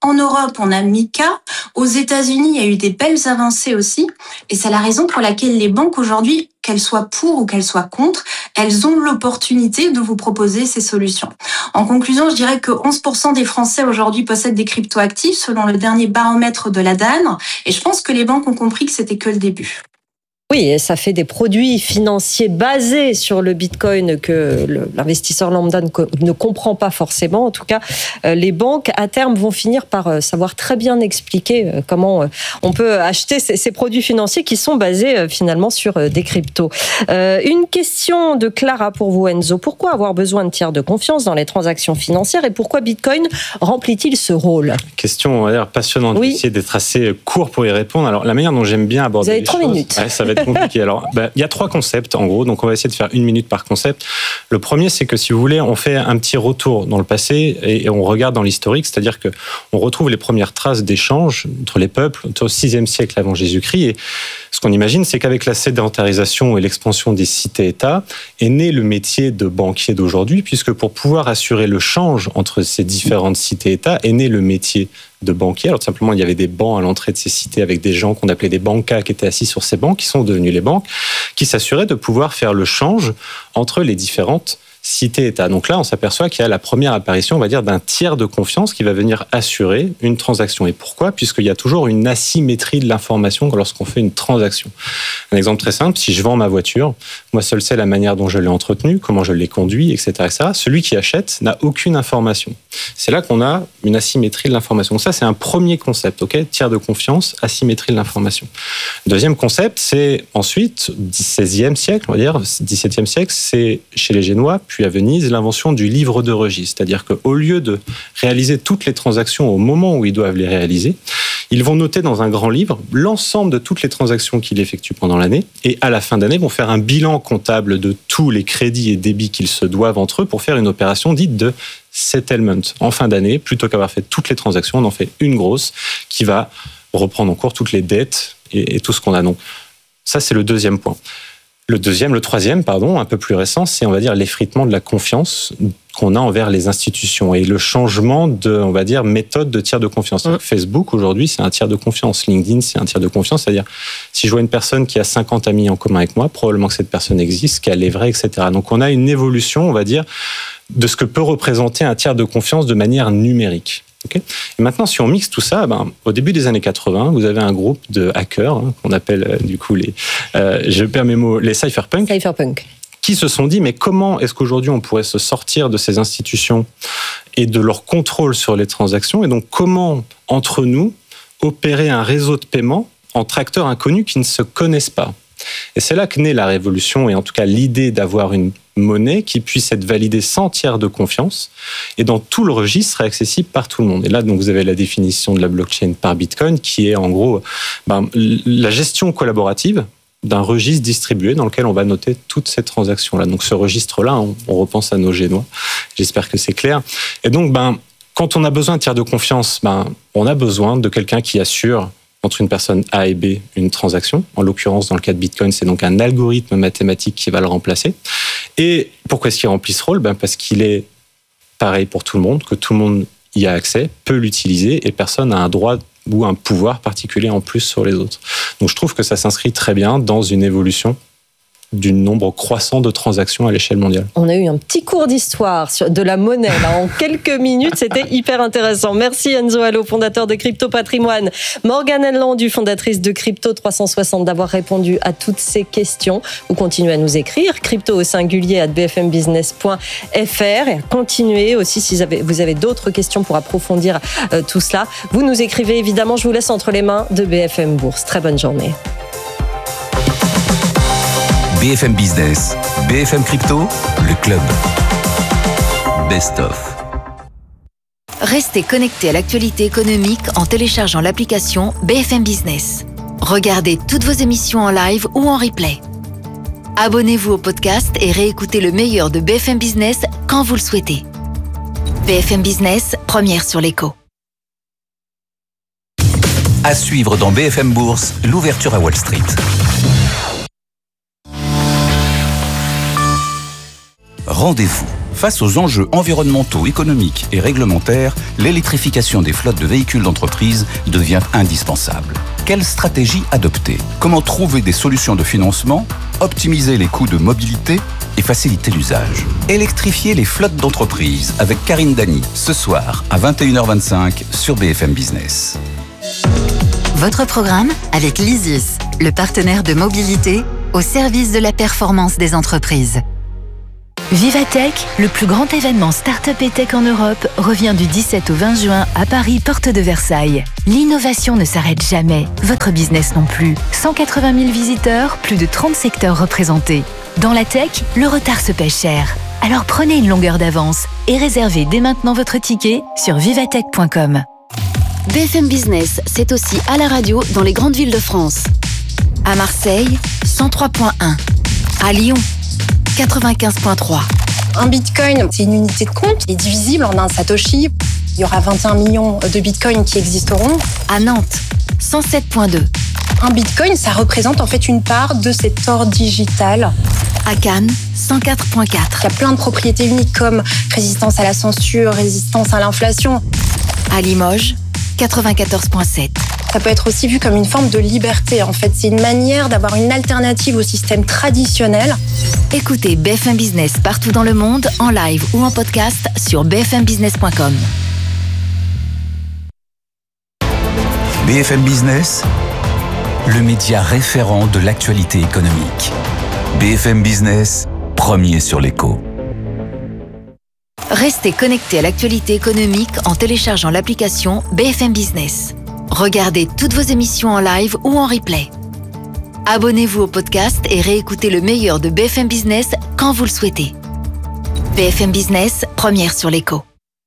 En Europe, on a Mika. Aux États-Unis, il y a eu des belles avancées aussi. Et c'est la raison pour laquelle les banques aujourd'hui, qu'elles soient pour ou qu'elles soient contre, elles ont l'opportunité de vous proposer ces solutions. En conclusion, je dirais que onze pour cent des Français aujourd'hui possèdent des cryptoactifs selon le dernier baromètre de la D A N. Et je pense que les banques ont compris que c'était que le début. Oui, et ça fait des produits financiers basés sur le Bitcoin que l'investisseur lambda ne comprend pas forcément. En tout cas, les banques, à terme, vont finir par savoir très bien expliquer comment on peut acheter ces produits financiers qui sont basés finalement sur des cryptos. Une question de Clara pour vous, Enzo. Pourquoi avoir besoin de tiers de confiance dans les transactions financières et pourquoi Bitcoin remplit-il ce rôle? Question, on va dire, passionnante. Oui. Essayer d'être assez court pour y répondre. Alors, la manière dont j'aime bien aborder vous avez les trois choses, minutes. Ouais, ça va être compliqué. Alors, ben, il y a trois concepts en gros, donc on va essayer de faire une minute par concept. Le premier, c'est que si vous voulez, on fait un petit retour dans le passé et on regarde dans l'historique, c'est-à-dire que on retrouve les premières traces d'échanges entre les peuples au sixième siècle avant Jésus-Christ. Et ce qu'on imagine, c'est qu'avec la sédentarisation et l'expansion des cités-États, est né le métier de banquier d'aujourd'hui, puisque pour pouvoir assurer le change entre ces différentes cités-États, est né le métier de banquier. Alors, tout simplement, il y avait des bancs à l'entrée de ces cités avec des gens qu'on appelait des bancas qui étaient assis sur ces bancs, qui sont devenus les banques, qui s'assuraient de pouvoir faire le change entre les différentes cité-État. Donc là, on s'aperçoit qu'il y a la première apparition, on va dire, d'un tiers de confiance qui va venir assurer une transaction. Et pourquoi ? Puisqu'il y a toujours une asymétrie de l'information lorsqu'on fait une transaction. Un exemple très simple, si je vends ma voiture, moi seul sais la manière dont je l'ai entretenue, comment je l'ai conduit, et cetera, et cetera. Celui qui achète n'a aucune information. C'est là qu'on a une asymétrie de l'information. Donc ça, c'est un premier concept, ok ? Tiers de confiance, asymétrie de l'information. Deuxième concept, c'est ensuite, seizième siècle, on va dire, dix-septième siècle, c'est chez les Génois, puis à Venise, l'invention du livre de registre. C'est-à-dire qu'au lieu de réaliser toutes les transactions au moment où ils doivent les réaliser, ils vont noter dans un grand livre l'ensemble de toutes les transactions qu'ils effectuent pendant l'année et à la fin d'année vont faire un bilan comptable de tous les crédits et débits qu'ils se doivent entre eux pour faire une opération dite de settlement. En fin d'année, plutôt qu'avoir fait toutes les transactions, on en fait une grosse qui va reprendre en cours toutes les dettes et, et tout ce qu'on a. Donc, ça, c'est le deuxième point. Le deuxième, le troisième, pardon, un peu plus récent, c'est, on va dire, l'effritement de la confiance qu'on a envers les institutions et le changement de, on va dire, méthode de tiers de confiance. Mmh. Facebook, aujourd'hui, c'est un tiers de confiance. LinkedIn, c'est un tiers de confiance. C'est-à-dire, si je vois une personne qui a cinquante amis en commun avec moi, probablement que cette personne existe, qu'elle est vraie, et cetera. Donc, on a une évolution, on va dire, de ce que peut représenter un tiers de confiance de manière numérique. Okay. Et maintenant, si on mixe tout ça, ben, au début des années quatre-vingts, vous avez un groupe de hackers, hein, qu'on appelle euh, du coup les, euh, je perds mes mots, les cypherpunks, cypherpunk. qui se sont dit, mais comment est-ce qu'aujourd'hui on pourrait se sortir de ces institutions et de leur contrôle sur les transactions, et donc comment, entre nous, opérer un réseau de paiement entre acteurs inconnus qui ne se connaissent pas. Et c'est là que naît la révolution, et en tout cas l'idée d'avoir une monnaie qui puisse être validée sans tiers de confiance et dans tout le registre serait accessible par tout le monde. Et là, donc, vous avez la définition de la blockchain par Bitcoin qui est en gros ben, la gestion collaborative d'un registre distribué dans lequel on va noter toutes ces transactions-là. Donc ce registre-là, on, on repense à nos Génois. J'espère que c'est clair. Et donc, ben, quand on a besoin de tiers de confiance, ben, on a besoin de quelqu'un qui assure entre une personne A et B une transaction. En l'occurrence, dans le cas de Bitcoin, c'est donc un algorithme mathématique qui va le remplacer. Et pourquoi est-ce qu'il remplit ce rôle ? Ben parce qu'il est pareil pour tout le monde, que tout le monde y a accès, peut l'utiliser et personne n'a un droit ou un pouvoir particulier en plus sur les autres. Donc je trouve que ça s'inscrit très bien dans une évolution du nombre croissant de transactions à l'échelle mondiale. On a eu un petit cours d'histoire de la monnaie là, en quelques minutes, c'était hyper intéressant. Merci Enzo Allo, fondateur de Crypto Patrimoine. Morgane Henlandu, fondatrice de Crypto trois cent soixante, d'avoir répondu à toutes ces questions. Vous continuez à nous écrire, crypto au singulier à b f m business point f r, et continuez aussi si vous avez, vous avez d'autres questions pour approfondir euh, tout cela. Vous nous écrivez évidemment, je vous laisse entre les mains de B F M Bourse. Très bonne journée. B F M Business, B F M Crypto, le club. Best of. Restez connectés à l'actualité économique en téléchargeant l'application B F M Business. Regardez toutes vos émissions en live ou en replay. Abonnez-vous au podcast et réécoutez le meilleur de B F M Business quand vous le souhaitez. B F M Business, première sur l'écho. À suivre dans B F M Bourse, l'ouverture à Wall Street. Rendez-vous Face aux enjeux environnementaux, économiques et réglementaires, l'électrification des flottes de véhicules d'entreprise devient indispensable. Quelle stratégie adopter? Comment trouver des solutions de financement, optimiser les coûts de mobilité et faciliter l'usage? Électrifier les flottes d'entreprise avec Karine Dany, ce soir à vingt et une heures vingt-cinq sur B F M Business. Votre programme avec l'Isis, le partenaire de mobilité au service de la performance des entreprises. Vivatech, le plus grand événement start-up et tech en Europe, revient du dix-sept au vingt juin à Paris, porte de Versailles. L'innovation ne s'arrête jamais, votre business non plus. cent quatre-vingt mille visiteurs, plus de trente secteurs représentés. Dans la tech, le retard se paie cher. Alors prenez une longueur d'avance et réservez dès maintenant votre ticket sur vivatech point com. B F M Business, c'est aussi à la radio dans les grandes villes de France. À Marseille, cent trois virgule un. À Lyon, quatre-vingt-quinze virgule trois. Un bitcoin, c'est une unité de compte, il est divisible en un satoshi. Il y aura vingt et un millions de bitcoins qui existeront. À Nantes, cent sept virgule deux. Un bitcoin, ça représente en fait une part de cet or digital. À Cannes, cent quatre virgule quatre. Il y a plein de propriétés uniques comme résistance à la censure, résistance à l'inflation. À Limoges, quatre-vingt-quatorze virgule sept. Ça peut être aussi vu comme une forme de liberté. En fait, c'est une manière d'avoir une alternative au système traditionnel. Écoutez B F M Business partout dans le monde, en live ou en podcast sur b f m business point com. B F M Business, le média référent de l'actualité économique. B F M Business, premier sur l'écho. Restez connecté à l'actualité économique en téléchargeant l'application B F M Business. Regardez toutes vos émissions en live ou en replay. Abonnez-vous au podcast et réécoutez le meilleur de B F M Business quand vous le souhaitez. B F M Business, première sur l'écho.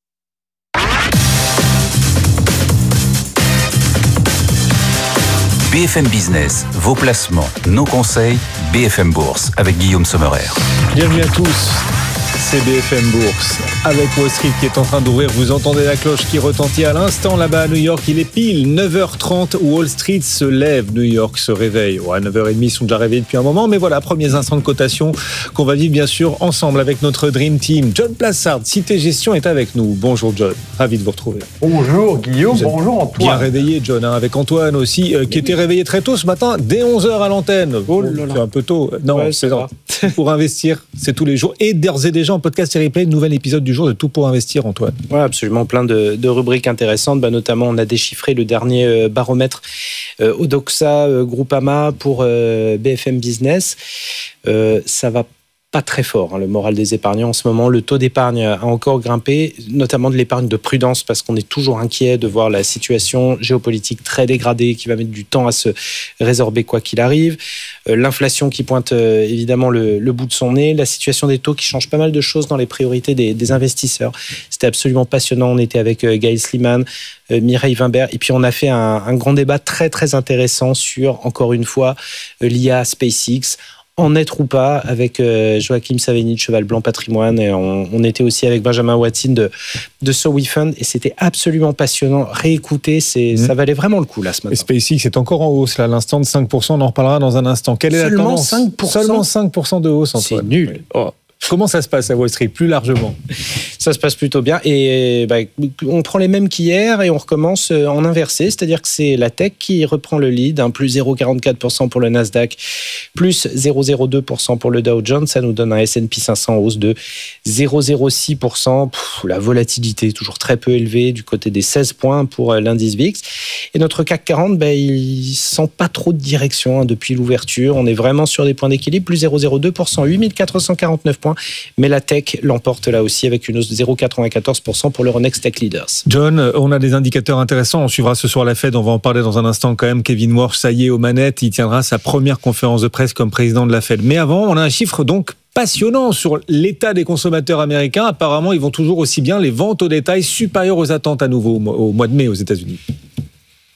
B F M Business, vos placements, nos conseils, B F M Bourse avec Guillaume Sommerer. Bienvenue à tous. C'est B F M Bourse. Avec Wall Street qui est en train d'ouvrir, vous entendez la cloche qui retentit à l'instant là-bas à New York. Il est pile neuf heures trente, Wall Street se lève, New York se réveille. Ouais, neuf heures trente, ils sont déjà réveillés depuis un moment, mais voilà, premiers instants de cotation qu'on va vivre bien sûr ensemble avec notre Dream Team. John Plassard, Cité Gestion est avec nous. Bonjour John, ravi de vous retrouver. Bonjour Guillaume, bonjour Antoine. Bien réveillé John, hein, avec Antoine aussi, euh, qui était réveillé très tôt ce matin, dès onze heures à l'antenne. Oh là là. C'est un peu tôt. Non, ouais, c'est non. Pour investir, c'est tous les jours. Et d'ores et déjà en podcast et replay, nouvel épisode du jour de Tout pour investir, Antoine. Oui, absolument, plein de, de rubriques intéressantes. Bah, notamment, on a déchiffré le dernier euh, baromètre euh, Odoxa euh, Groupama pour euh, B F M Business. Euh, ça va pas très fort, hein, le moral des épargnants en ce moment. Le taux d'épargne a encore grimpé, notamment de l'épargne de prudence, parce qu'on est toujours inquiet de voir la situation géopolitique très dégradée qui va mettre du temps à se résorber quoi qu'il arrive. Euh, l'inflation qui pointe euh, évidemment le, le bout de son nez, la situation des taux qui change pas mal de choses dans les priorités des, des investisseurs. C'était absolument passionnant. On était avec euh, Gaël Sliman, euh, Mireille Wimbert, et puis on a fait un, un grand débat très très intéressant sur, encore une fois, euh, l'I A SpaceX. En être ou pas, avec euh, Joachim Savigny de Cheval Blanc Patrimoine, et on, on était aussi avec Benjamin Watson de, de So We Fund, et c'était absolument passionnant. Réécouter, c'est, mmh. ça valait vraiment le coup là ce matin. Et SpaceX est encore en hausse là, à l'instant de cinq pour cent, on en reparlera dans un instant. Quelle est Seulement la tendance? cinq pour cent Seulement cinq pour cent de hausse, Antoine. C'est nul. Oh. Comment ça se passe à Wall Street, plus largement? Ça se passe plutôt bien. Et bah, on prend les mêmes qu'hier et on recommence en inversé. C'est-à-dire que c'est la tech qui reprend le lead. Hein, plus zéro virgule quarante-quatre pour cent pour le Nasdaq, plus zéro virgule zéro deux pour cent pour le Dow Jones. Ça nous donne un S and P cinq cents en hausse de zéro virgule zéro six pour cent. Pff, la volatilité toujours très peu élevée du côté des seize points pour l'indice V I X. Et notre C A C quarante, bah, il sent pas trop de direction hein, depuis l'ouverture. On est vraiment sur des points d'équilibre. Plus zéro virgule zéro deux pour cent, huit mille quatre cent quarante-neuf points. Mais la tech l'emporte là aussi avec une hausse de zéro virgule quatre-vingt-quatorze pour cent pour l'Euronext Tech Leaders. John, on a des indicateurs intéressants. On suivra ce soir la Fed. On va en parler dans un instant quand même. Kevin Warsh, ça y est, aux manettes. Il tiendra sa première conférence de presse comme président de la Fed. Mais avant, on a un chiffre donc passionnant sur l'état des consommateurs américains. Apparemment, ils vont toujours aussi bien. Les ventes au détail supérieures aux attentes à nouveau au mois de mai aux États-Unis.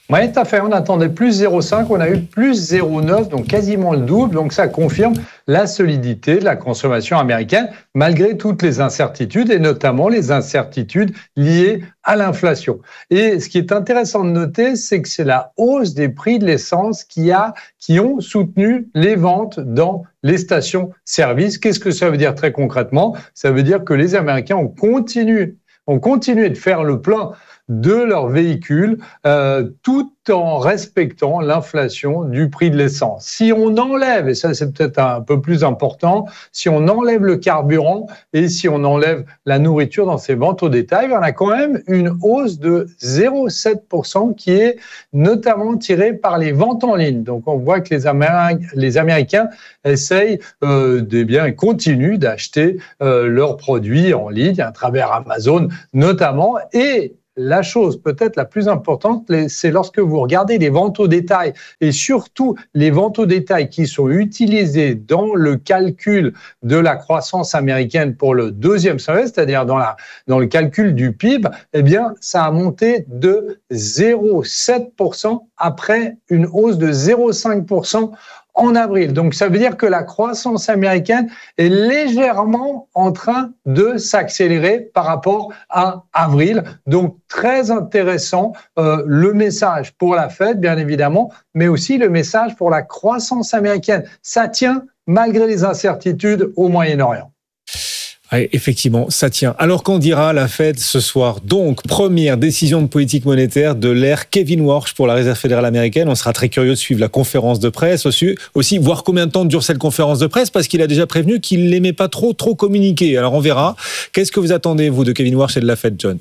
Oui, tout à fait. On attendait plus zéro virgule cinq, on a eu plus zéro virgule neuf, donc quasiment le double. Donc ça confirme la solidité de la consommation américaine, malgré toutes les incertitudes, et notamment les incertitudes liées à l'inflation. Et ce qui est intéressant de noter, c'est que c'est la hausse des prix de l'essence qui a, qui ont soutenu les ventes dans les stations-service. Qu'est-ce que ça veut dire très concrètement? Ça veut dire que les Américains ont continué, ont continué de faire le plein de leurs véhicules, euh, tout en respectant l'inflation du prix de l'essence. Si on enlève, et ça c'est peut-être un peu plus important, si on enlève le carburant et si on enlève la nourriture dans ces ventes au détail, on a quand même une hausse de zéro virgule sept pour cent qui est notamment tirée par les ventes en ligne. Donc on voit que les, Améri- les Américains essayent euh, de bien continuent d'acheter euh, leurs produits en ligne à travers Amazon notamment. Et la chose peut-être la plus importante, c'est lorsque vous regardez les ventes au détail et surtout les ventes au détail qui sont utilisées dans le calcul de la croissance américaine pour le deuxième semestre, c'est-à-dire dans, la, dans le calcul du P I B, eh bien, ça a monté de zéro virgule sept pour cent après une hausse de zéro virgule cinq pour cent en avril. Donc, ça veut dire que la croissance américaine est légèrement en train de s'accélérer par rapport à avril. Donc, très intéressant, euh, le message pour la Fed, bien évidemment, mais aussi le message pour la croissance américaine. Ça tient malgré les incertitudes au Moyen-Orient. Ouais, effectivement, ça tient. Alors qu'en dira la Fed ce soir? Donc, première décision de politique monétaire de l'ère Kevin Warsh pour la Réserve fédérale américaine. On sera très curieux de suivre la conférence de presse aussi, aussi voir combien de temps dure cette conférence de presse, parce qu'il a déjà prévenu qu'il n'aimait pas trop, trop communiquer. Alors, on verra. Qu'est-ce que vous attendez, vous, de Kevin Warsh et de la Fed, John?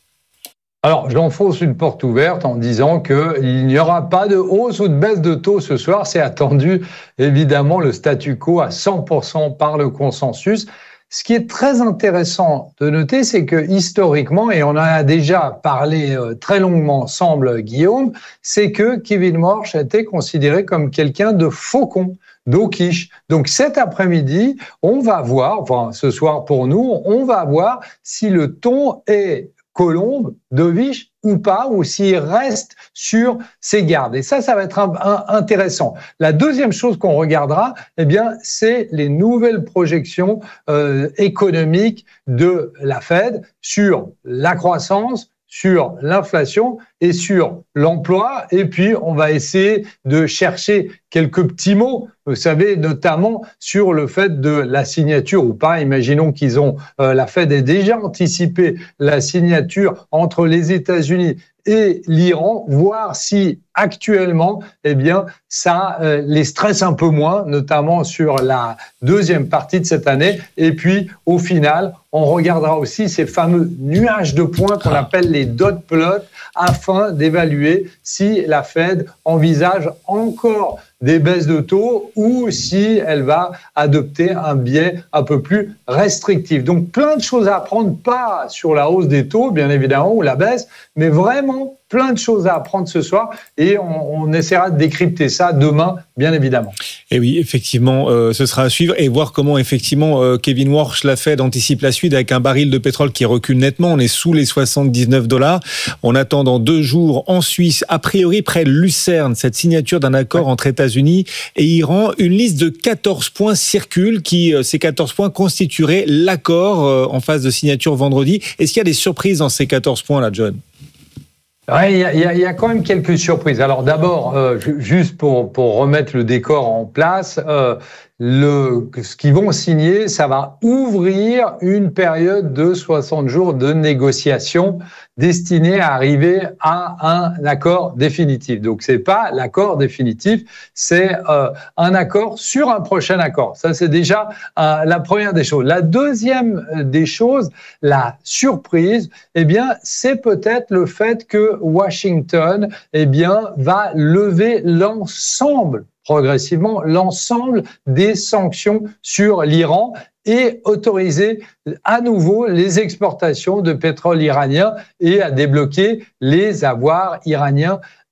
Alors, j'enfonce une porte ouverte en disant qu'il n'y aura pas de hausse ou de baisse de taux ce soir. C'est attendu, évidemment, le statu quo à cent pour cent par le consensus. Ce qui est très intéressant de noter, c'est que historiquement, et on en a déjà parlé très longuement ensemble, Guillaume, c'est que Kevin Warsh était considéré comme quelqu'un de faucon, d'Okish. Donc cet après-midi, on va voir, enfin ce soir pour nous, on va voir si le ton est colombe, dovish ou pas, ou s'il reste sur ses gardes. Et ça, ça va être un, un, intéressant. La deuxième chose qu'on regardera, eh bien, c'est les nouvelles projections euh, économiques de la Fed sur la croissance, sur l'inflation et sur l'emploi. Et puis, on va essayer de chercher quelques petits mots, vous savez, notamment sur le fait de la signature ou pas. Imaginons qu'ils ont, euh, la Fed ait déjà anticipé la signature entre les États-Unis et l'Iran, voir si actuellement, eh bien, ça euh, les stresse un peu moins, notamment sur la deuxième partie de cette année. Et puis, au final, on regardera aussi ces fameux nuages de points qu'on appelle les dot plots, afin d'évaluer si la Fed envisage encore des baisses de taux ou si elle va adopter un biais un peu plus restrictif. Donc plein de choses à apprendre, pas sur la hausse des taux, bien évidemment, ou la baisse, mais vraiment plein de choses à apprendre ce soir et on, on essaiera de décrypter ça demain, bien évidemment. Et oui, effectivement, euh, ce sera à suivre et voir comment effectivement euh, Kevin Warsh, la Fed, anticipe la suite avec un baril de pétrole qui recule nettement. On est sous les soixante-dix-neuf dollars. On attend dans deux jours en Suisse, a priori près de Lucerne, cette signature d'un accord ouais. entre États-Unis et Iran. Une liste de quatorze points circule qui, euh, ces quatorze points constitueraient l'accord euh, en phase de signature vendredi. Est-ce qu'il y a des surprises dans ces quatorze points là, John ? Ouais, il y, y, y a quand même quelques surprises. Alors d'abord, euh, juste pour, pour remettre le décor en place, euh, le, ce qu'ils vont signer, ça va ouvrir une période de soixante jours de négociation destinée à arriver à un accord définitif. Donc c'est pas l'accord définitif, c'est euh, un accord sur un prochain accord. Ça c'est déjà euh, la première des choses. La deuxième des choses, la surprise, eh bien c'est peut-être le fait que Washington, eh bien va lever l'ensemble progressivement l'ensemble des sanctions sur l'Iran et autoriser à nouveau les exportations de pétrole iranien et à débloquer les avoirs iraniens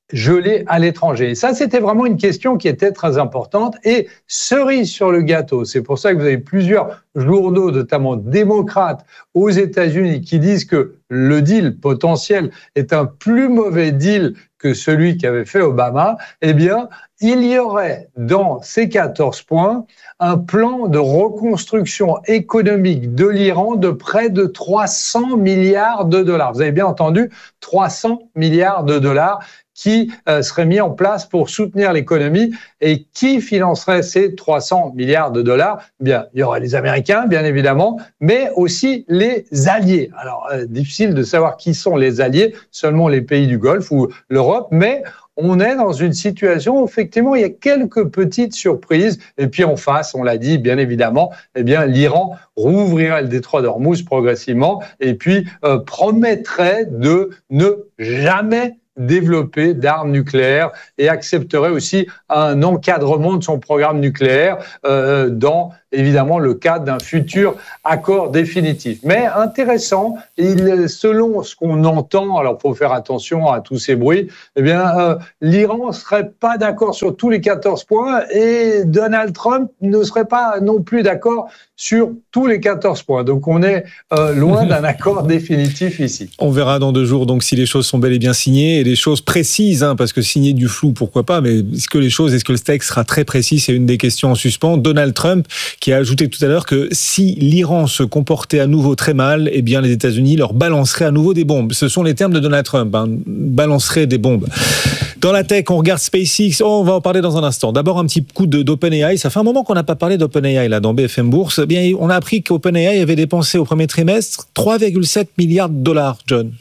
gelés à l'étranger. Et ça, c'était vraiment une question qui était très importante. Et cerise sur le gâteau, c'est pour ça que vous avez plusieurs journaux, notamment démocrates aux États-Unis, qui disent que le deal potentiel est un plus mauvais deal que celui qu'avait fait Obama. Eh bien, il y aurait dans ces quatorze points un plan de reconstruction économique de l'Iran de près de trois cents milliards de dollars. Vous avez bien entendu, trois cents milliards de dollars qui euh, seraient mis en place pour soutenir l'économie. Et qui financerait ces trois cents milliards de dollars? Bien, il y aurait les Américains, bien évidemment, mais aussi les alliés. Alors, euh, difficile de savoir qui sont les alliés, seulement les pays du Golfe ou l'Europe, mais on est dans une situation où, effectivement, il y a quelques petites surprises. Et puis, en face, on l'a dit, bien évidemment, eh bien, l'Iran rouvrirait le détroit d'Ormuz progressivement et puis euh, promettrait de ne jamais développer d'armes nucléaires et accepterait aussi un encadrement de son programme nucléaire euh, dans, évidemment, le cadre d'un futur accord définitif. Mais intéressant, il, selon ce qu'on entend, alors il faut faire attention à tous ces bruits, eh bien, euh, l'Iran ne serait pas d'accord sur tous les quatorze points et Donald Trump ne serait pas non plus d'accord sur tous les quatorze points. Donc on est euh, loin d'un accord définitif ici. On verra dans deux jours donc si les choses sont bel et bien signées et des choses précises, hein, parce que signer du flou, pourquoi pas, mais est-ce que les choses, est-ce que le texte sera très précis? C'est une des questions en suspens. Donald Trump qui a ajouté tout à l'heure que si l'Iran se comportait à nouveau très mal, eh bien les États-Unis leur balanceraient à nouveau des bombes. Ce sont les termes de Donald Trump, hein, balancerait des bombes. Dans la tech, on regarde SpaceX. Oh, on va en parler dans un instant. D'abord, un petit coup de, d'OpenAI. Ça fait un moment qu'on n'a pas parlé d'OpenAI là dans B F M Bourse. Eh bien, on a appris qu'OpenAI avait dépensé au premier trimestre trois virgule sept milliards de dollars, John.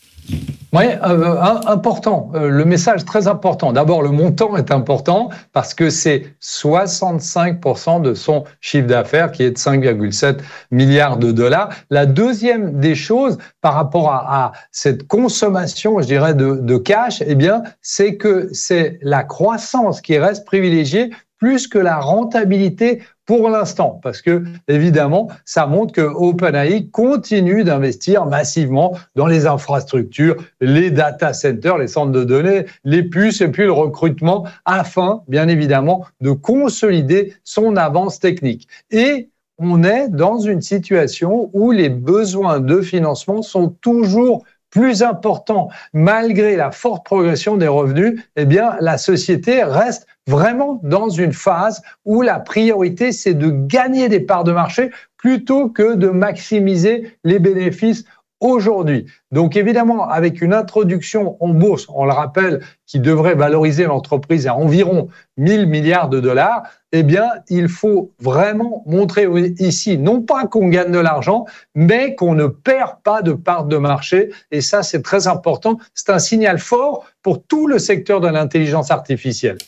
Oui, euh, important. Euh, le message très important. D'abord, le montant est important parce que c'est soixante-cinq pour cent de son chiffre d'affaires qui est de cinq virgule sept milliards de dollars. La deuxième des choses par rapport à, à cette consommation, je dirais, de, de cash, eh bien, c'est que c'est la croissance qui reste privilégiée plus que la rentabilité pour l'instant, parce que évidemment, ça montre que OpenAI continue d'investir massivement dans les infrastructures, les data centers, les centres de données, les puces et puis le recrutement, afin, bien évidemment, de consolider son avance technique. Et on est dans une situation où les besoins de financement sont toujours plus importants. Malgré la forte progression des revenus, eh bien, la société reste vraiment dans une phase où la priorité, c'est de gagner des parts de marché plutôt que de maximiser les bénéfices aujourd'hui. Donc évidemment, avec une introduction en bourse, on le rappelle, qui devrait valoriser l'entreprise à environ mille milliards de dollars, eh bien, il faut vraiment montrer ici, non pas qu'on gagne de l'argent, mais qu'on ne perd pas de part de marché. Et ça, c'est très important. C'est un signal fort pour tout le secteur de l'intelligence artificielle.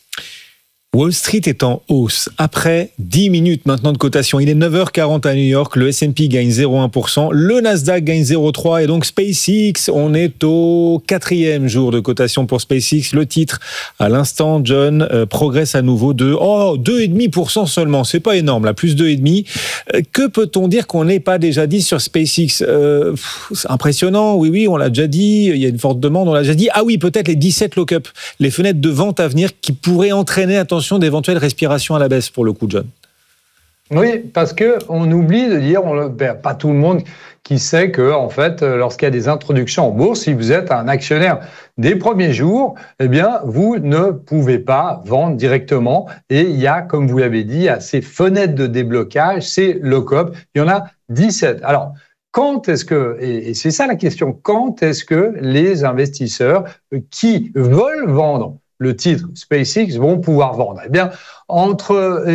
Wall Street est en hausse. Après dix minutes maintenant de cotation, il est neuf heures quarante à New York, le S and P gagne zéro virgule un pour cent, le Nasdaq gagne zéro virgule trois pour cent et donc SpaceX, on est au quatrième jour de cotation pour SpaceX. Le titre, à l'instant, John, euh, progresse à nouveau de oh, deux virgule cinq pour cent seulement, c'est pas énorme là, plus deux virgule cinq pour cent. Euh, que peut-on dire qu'on n'ait pas déjà dit sur SpaceX? euh, pff, C'est impressionnant, oui, oui, on l'a déjà dit, il y a une forte demande, on l'a déjà dit. Ah oui, peut-être les dix-sept lock-up, les fenêtres de vente à venir qui pourraient entraîner, attention, d'éventuelles respirations à la baisse pour le coup, John. Oui, parce que on oublie de dire, on, ben, pas tout le monde qui sait que, en fait, lorsqu'il y a des introductions en bourse, si vous êtes un actionnaire des premiers jours, eh bien, vous ne pouvez pas vendre directement. Et il y a, comme vous l'avez dit, à ces fenêtres de déblocage, ces lock-up, il y en a dix-sept. Alors, quand est-ce que, et c'est ça la question, quand est-ce que les investisseurs qui veulent vendre le titre SpaceX vont pouvoir vendre? Eh bien, entre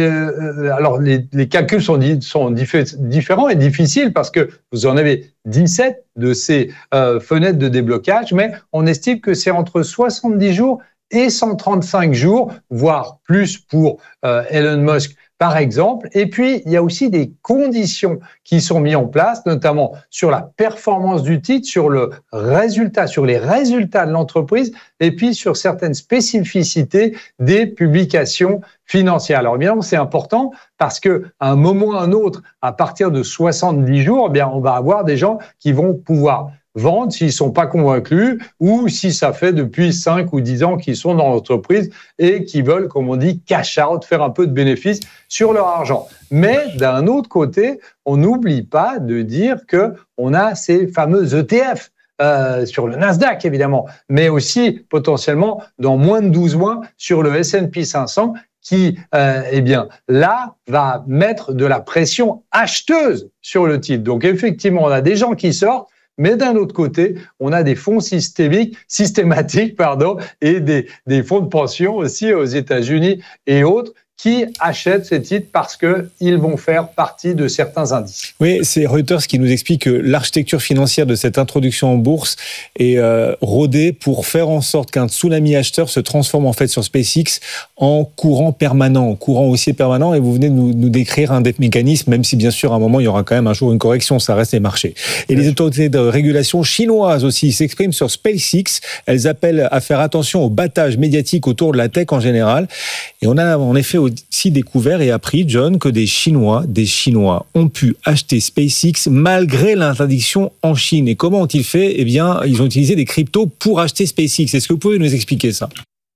euh, alors les, les calculs sont, sont diffé- différents et difficiles parce que vous en avez dix-sept de ces euh, fenêtres de déblocage, mais on estime que c'est entre soixante-dix jours et cent trente-cinq jours, voire plus pour euh, Elon Musk, par exemple. Et puis, il y a aussi des conditions qui sont mises en place, notamment sur la performance du titre, sur le résultat, sur les résultats de l'entreprise, et puis sur certaines spécificités des publications financières. Alors, évidemment, c'est important parce qu'à un moment ou à un autre, à partir de soixante-dix jours, eh bien, on va avoir des gens qui vont pouvoir vendent s'ils sont pas convaincus ou si ça fait depuis cinq ou dix ans qu'ils sont dans l'entreprise et qu'ils veulent, comme on dit, cash out, faire un peu de bénéfice sur leur argent. Mais d'un autre côté, on n'oublie pas de dire que on a ces fameux E T F euh, sur le Nasdaq évidemment, mais aussi potentiellement dans moins de douze mois sur le S and P cinq cents qui, euh, eh bien, là, va mettre de la pression acheteuse sur le titre. Donc, effectivement, on a des gens qui sortent, mais d'un autre côté, on a des fonds systémiques, systématiques, pardon, et des, des fonds de pension aussi aux États-Unis et autres qui achètent ces titres parce qu'ils vont faire partie de certains indices. Oui, c'est Reuters qui nous explique que l'architecture financière de cette introduction en bourse est euh, rodée pour faire en sorte qu'un tsunami acheteur se transforme en fait sur SpaceX en courant permanent, courant haussier permanent, et vous venez de nous, nous décrire un des mécanismes, même si bien sûr à un moment il y aura quand même un jour une correction, ça reste les marchés. Et les autorités de régulation chinoises aussi s'expriment sur SpaceX, elles appellent à faire attention au battage médiatique autour de la tech en général, et on a en effet aussi découvert et appris, John, que des Chinois, des Chinois ont pu acheter SpaceX malgré l'interdiction en Chine. Et comment ont-ils fait ? Eh bien, ils ont utilisé des cryptos pour acheter SpaceX. Est-ce que vous pouvez nous expliquer ça ?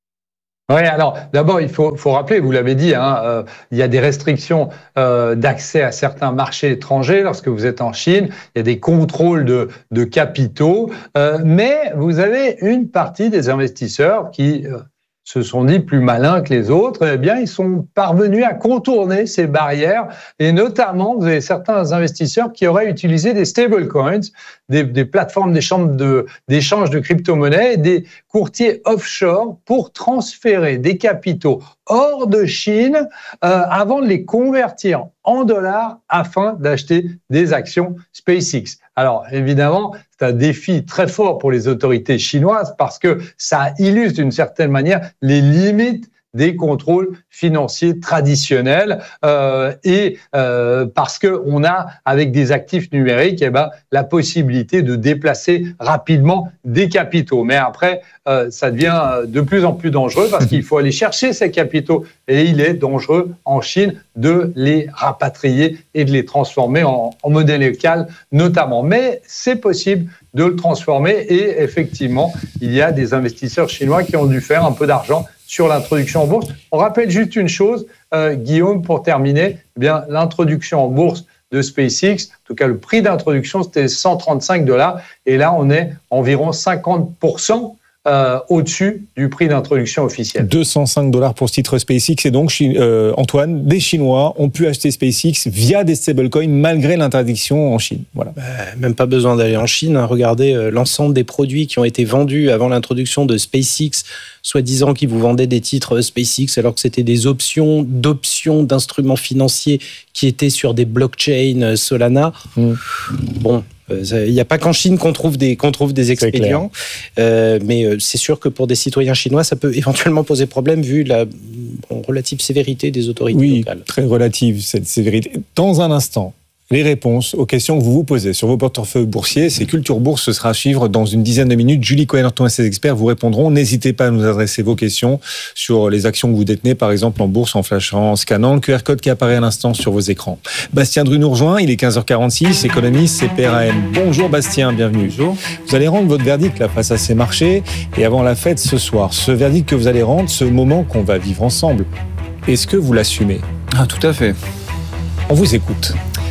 Oui, alors d'abord il faut, faut rappeler, vous l'avez dit, hein, euh, il y a des restrictions euh, d'accès à certains marchés étrangers lorsque vous êtes en Chine. Il y a des contrôles de, de capitaux, euh, mais vous avez une partie des investisseurs qui euh, se sont dit plus malins que les autres, eh bien, ils sont parvenus à contourner ces barrières. Et notamment, vous avez certains investisseurs qui auraient utilisé des stablecoins, des, des plateformes d'échange de, d'échange de crypto-monnaies et des courtiers offshore pour transférer des capitaux hors de Chine euh, avant de les convertir en dollars afin d'acheter des actions SpaceX. Alors, évidemment, c'est un défi très fort pour les autorités chinoises parce que ça illustre d'une certaine manière les limites des contrôles financiers traditionnels euh, et euh, parce que on a avec des actifs numériques eh ben la possibilité de déplacer rapidement des capitaux. Mais après euh, ça devient de plus en plus dangereux parce qu'il faut aller chercher ces capitaux et il est dangereux en Chine de les rapatrier et de les transformer en, en monnaie locale notamment. Mais c'est possible de le transformer et effectivement il y a des investisseurs chinois qui ont dû faire un peu d'argent sur l'introduction en bourse. On rappelle juste une chose, euh, Guillaume, pour terminer, eh bien, l'introduction en bourse de SpaceX, en tout cas le prix d'introduction, c'était cent trente-cinq dollars, et là on est environ cinquante pour cent euh, au-dessus du prix d'introduction officiel. deux cent cinq dollars pour ce titre SpaceX, et donc euh, Antoine, des Chinois ont pu acheter SpaceX via des stablecoins malgré l'interdiction en Chine. Voilà. Bah, même pas besoin d'aller en Chine, hein. Regardez euh, l'ensemble des produits qui ont été vendus avant l'introduction de SpaceX, soi-disant qu'ils vous vendaient des titres SpaceX alors que c'était des options d'options d'instruments financiers qui étaient sur des blockchains Solana. Mmh. Bon, il n'y a pas qu'en Chine qu'on trouve des, qu'on trouve des expédients, euh, mais c'est sûr que pour des citoyens chinois, ça peut éventuellement poser problème vu la bon, relative sévérité des autorités oui, locales. Très relative cette sévérité. Dans un instant, les réponses aux questions que vous vous posez sur vos portefeuilles boursiers, c'est Culture Bourse, ce sera à suivre dans une dizaine de minutes. Julie Cohen-Antoine et ses experts vous répondront. N'hésitez pas à nous adresser vos questions sur les actions que vous détenez, par exemple en bourse, en flashant, en scannant le Q R code qui apparaît à l'instant sur vos écrans. Bastien Dru nous rejoint, il est quinze heures quarante-six, économiste, C P R A M. Bonjour Bastien, bienvenue. Bonjour. Vous allez rendre votre verdict là face à ces marchés et avant la fête ce soir. Ce verdict que vous allez rendre, ce moment qu'on va vivre ensemble, est-ce que vous l'assumez ? Ah, tout à fait. On vous écoute.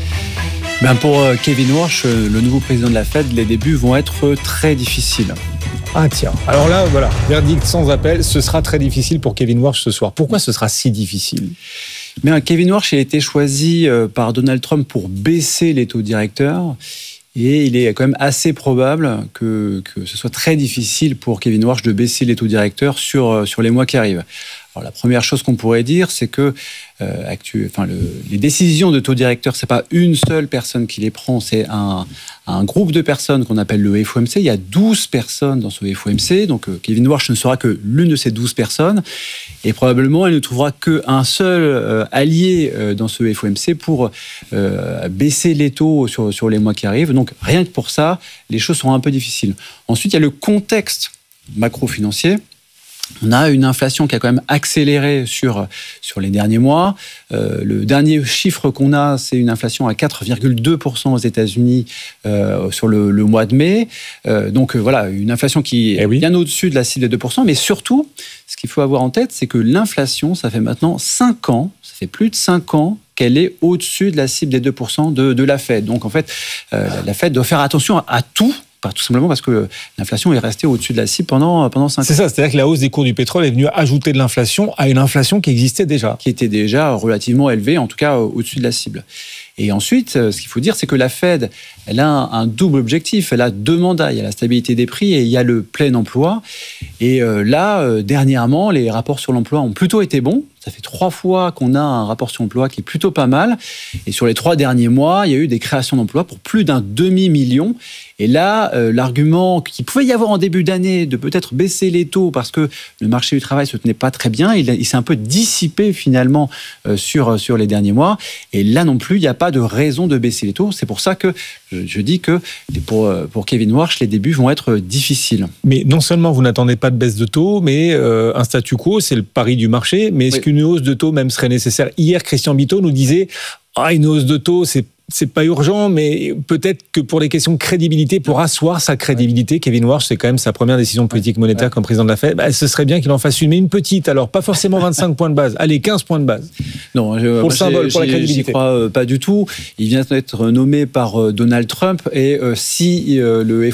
Ben pour Kevin Warsh, le nouveau président de la Fed, les débuts vont être très difficiles. Ah tiens, alors là, voilà, verdict sans appel, ce sera très difficile pour Kevin Warsh ce soir. Pourquoi ce sera si difficile ? Mais Kevin Warsh a été choisi par Donald Trump pour baisser les taux directeurs. Et il est quand même assez probable que, que ce soit très difficile pour Kevin Warsh de baisser les taux directeurs sur, sur les mois qui arrivent. Alors, la première chose qu'on pourrait dire, c'est que euh, actu... enfin, le... les décisions de taux directeurs, c'est pas une seule personne qui les prend, c'est un, un groupe de personnes qu'on appelle le F O M C. Il y a douze personnes dans ce F O M C, donc euh, Kevin Warsh ne sera que l'une de ces douze personnes, et probablement elle ne trouvera qu'un seul euh, allié euh, dans ce F O M C pour euh, baisser les taux sur, sur les mois qui arrivent. Donc rien que pour ça, les choses sont un peu difficiles. Ensuite, il y a le contexte macro-financier. On a une inflation qui a quand même accéléré sur, sur les derniers mois. Euh, le dernier chiffre qu'on a, c'est une inflation à quatre virgule deux pour cent aux États-Unis euh, sur le, le mois de mai. Euh, donc euh, voilà, une inflation qui est eh oui. bien au-dessus de la cible des deux pour cent. Mais surtout, ce qu'il faut avoir en tête, c'est que l'inflation, ça fait maintenant cinq ans, ça fait plus de cinq ans qu'elle est au-dessus de la cible des deux pour cent de, de la Fed. Donc en fait, euh, la Fed doit faire attention à, à tout. Tout simplement parce que l'inflation est restée au-dessus de la cible pendant, pendant cinq ans. C'est ça, c'est-à-dire que la hausse des cours du pétrole est venue ajouter de l'inflation à une inflation qui existait déjà. Qui était déjà relativement élevée, en tout cas au-dessus de la cible. Et ensuite, ce qu'il faut dire, c'est que la Fed, elle a un, un double objectif. Elle a deux mandats. Il y a la stabilité des prix et il y a le plein emploi. Et euh, là, euh, dernièrement, les rapports sur l'emploi ont plutôt été bons. Ça fait trois fois qu'on a un rapport sur l'emploi qui est plutôt pas mal. Et sur les trois derniers mois, il y a eu des créations d'emplois pour plus d'un demi-million. Et là, euh, l'argument qu'il pouvait y avoir en début d'année de peut-être baisser les taux parce que le marché du travail se tenait pas très bien, il, il s'est un peu dissipé finalement euh, sur, sur les derniers mois. Et là non plus, il n'y a pas de raison de baisser les taux. C'est pour ça que je, je dis que pour, pour Kevin Warsh, les débuts vont être difficiles. Mais non seulement vous n'attendez pas de baisse de taux, mais euh, un statu quo, c'est le pari du marché. Mais est-ce oui. qu'une hausse de taux même serait nécessaire ? Hier, Christian Bitteau nous disait ah, une hausse de taux, c'est c'est pas urgent, mais peut-être que pour les questions de crédibilité, pour asseoir sa crédibilité, Kevin Warsh, c'est quand même sa première décision politique monétaire comme président de la Fed, bah, ce serait bien qu'il en fasse une, mais une petite, alors pas forcément vingt-cinq points de base, allez, quinze points de base. Non, je, pour moi, le symbole, pour la crédibilité. J'y crois pas du tout. Il vient d'être nommé par Donald Trump, et euh, si euh, le